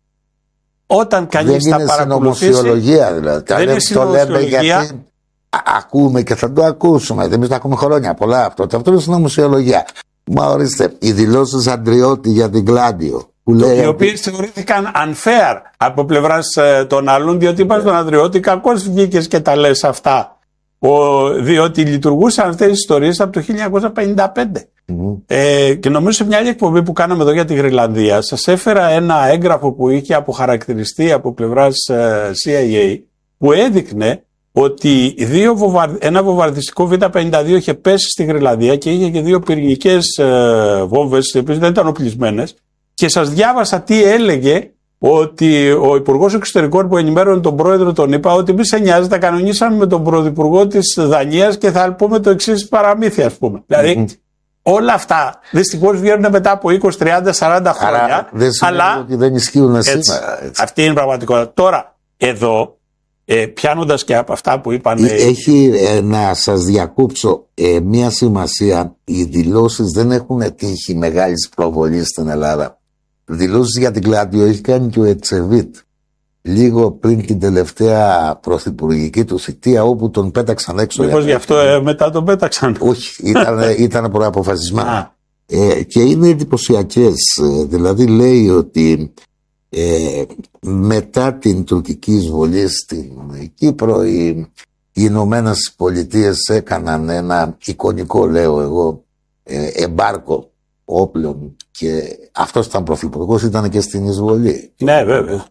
Speaker 2: Όταν κανείς τα παρακολουθήσει...
Speaker 1: Δεν είναι συνωμοσιολογία δηλαδή.
Speaker 2: Δεν είναι συνωμοσιολογία.
Speaker 1: Γιατί ακούμε και θα το ακούσουμε. Εμείς το ακούμε χρόνια πολλά αυτό. Αυτό είναι συνωμοσιολογία. Μα ορίστε, οι δηλώσεις Αντριώτη για την Γκλάντιο,
Speaker 2: οι οποίοι θεωρήθηκαν unfair από πλευράς ε, των άλλων, διότι είπαν στον Ανδριώτη, κακώς βγήκες και τα λες αυτά. Ο, διότι λειτουργούσαν αυτές τις ιστορίες από το χίλια εννιακόσια πενήντα πέντε. Mm-hmm. Ε, και νομίζω σε μια άλλη εκπομπή που κάναμε εδώ για τη Γροιλανδία, σας έφερα ένα έγγραφο που είχε αποχαρακτηριστεί από πλευράς ε, σι άι έι, που έδειχνε ότι δύο βοβαρ... ένα βομβαρδιστικό βι πενήντα δύο είχε πέσει στη Γροιλανδία και είχε και δύο πυρηνικές ε, βόμβες, οι οποίες δεν ήταν οπλισμένες. Και σας διάβασα τι έλεγε, ότι ο Υπουργός Εξωτερικών που ενημέρωνε τον πρόεδρο τον είπα ότι μη σε νοιάζει, τα κανονίσαμε με τον πρωθυπουργό της Δανίας και θα πούμε το εξής παραμύθι, ας πούμε. Mm-hmm. Δηλαδή όλα αυτά δυστυχώς βγαίνουν μετά από είκοσι, τριάντα, σαράντα χρόνια.
Speaker 1: Άρα, δεν αλλά
Speaker 2: ότι
Speaker 1: δεν ισχύουν έτσι, σήμερα. Έτσι.
Speaker 2: Αυτή είναι η πραγματικότητα. Τώρα, εδώ, ε, πιάνοντας και από αυτά που είπαν...
Speaker 1: Έχει ε, να σας διακόψω ε, μία σημασία. Οι δηλώσεις δεν έχουν τύχει μεγάλης προβολής στην Ελλάδα. Δηλώσεις για την Γκλάντιο έχει κάνει και ο Ετσεβίτ λίγο πριν την τελευταία πρωθυπουργική του θητεία, όπου τον πέταξαν έξω.
Speaker 2: Μήπως γι' αυτό ε, μετά τον πέταξαν?
Speaker 1: Όχι, ήταν, ήταν προαποφασισμένο. ε, και είναι εντυπωσιακές. Δηλαδή λέει ότι ε, μετά την τουρκική εισβολή στην Κύπρο οι, οι Ηνωμένες Πολιτείες έκαναν ένα εικονικό, λέω εγώ, ε, εμπάρκο όπλων, και αυτός ήταν πρωθυπουργός, ήταν και στην εισβολή.
Speaker 2: Ναι, βέβαια.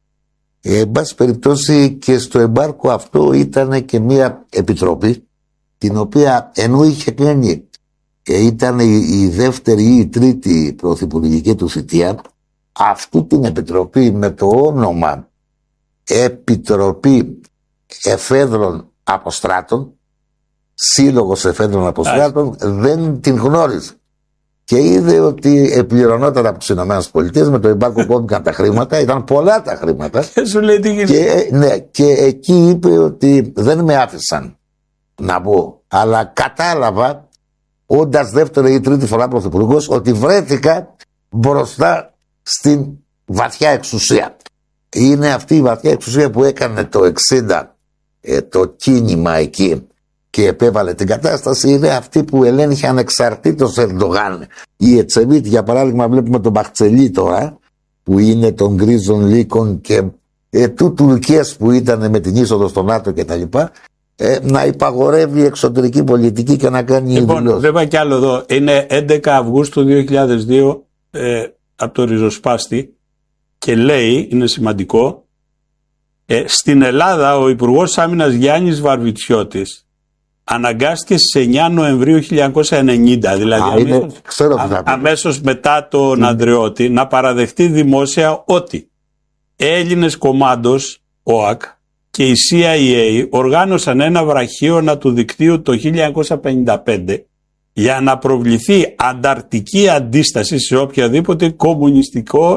Speaker 1: Ε, εν πάση περιπτώσει, και στο εμπάρκο αυτό ήταν και μια επιτροπή, την οποία ενώ είχε κάνει, ε, ήταν η, η δεύτερη ή η τρίτη πρωθυπουργική του θητεία, αυτή την επιτροπή με το όνομα Επιτροπή Εφέδρων Αποστράτων, Σύλλογος Εφέδρων Αποστράτων, δεν την γνώριζε. Και είδε ότι επληρωνόταν από τις ΗΠΑ με το εμπάρκο που έδωκαν τα χρήματα, ήταν πολλά τα χρήματα.
Speaker 2: Και σου λέει τι γίνεται.
Speaker 1: Και, ναι, και εκεί είπε ότι δεν με άφησαν να μπω. Αλλά κατάλαβα, όντας δεύτερη ή τρίτη φορά πρωθυπουργός, ότι βρέθηκα μπροστά στην βαθιά εξουσία. Είναι αυτή η βαθιά εξουσία που έκανε το εξήντα ε, το κίνημα εκεί και επέβαλε την κατάσταση, είναι αυτή που ελέγχει ανεξαρτήτως Ερντογάν. Η Ετσεβίτ, για παράδειγμα, βλέπουμε τον Μπαχτσελή τώρα, που είναι των γκρίζων λύκων και ε, του Τουρκίας που ήταν με την είσοδο στο ΝΑΤΟ κτλ. Ε, να υπαγορεύει εξωτερική πολιτική και να κάνει
Speaker 2: λοιπόν,
Speaker 1: δηλώσεις.
Speaker 2: Βλέπα κι άλλο εδώ. Είναι έντεκα Αυγούστου δύο χιλιάδες δύο ε, από το ριζοσπάστη και λέει, είναι σημαντικό, ε, στην Ελλάδα ο Υπουργός Άμυνας Γιάννης Βαρβιτσιώτης αναγκάστηκε στις εννιά Νοεμβρίου χίλια εννιακόσια ενενήντα, δηλαδή
Speaker 1: Α, είναι,
Speaker 2: αμέσως,
Speaker 1: ξέρω τι
Speaker 2: α,
Speaker 1: θα πει.
Speaker 2: αμέσως μετά τον Ανδρεώτη, να παραδεχτεί δημόσια ότι Έλληνες κομμάντος, ΟΑΚ, και η σι άι έι οργάνωσαν ένα βραχίωνα του δικτύου το χίλια εννιακόσια πενήντα πέντε για να προβληθεί ανταρτική αντίσταση σε οποιαδήποτε κομμουνιστικό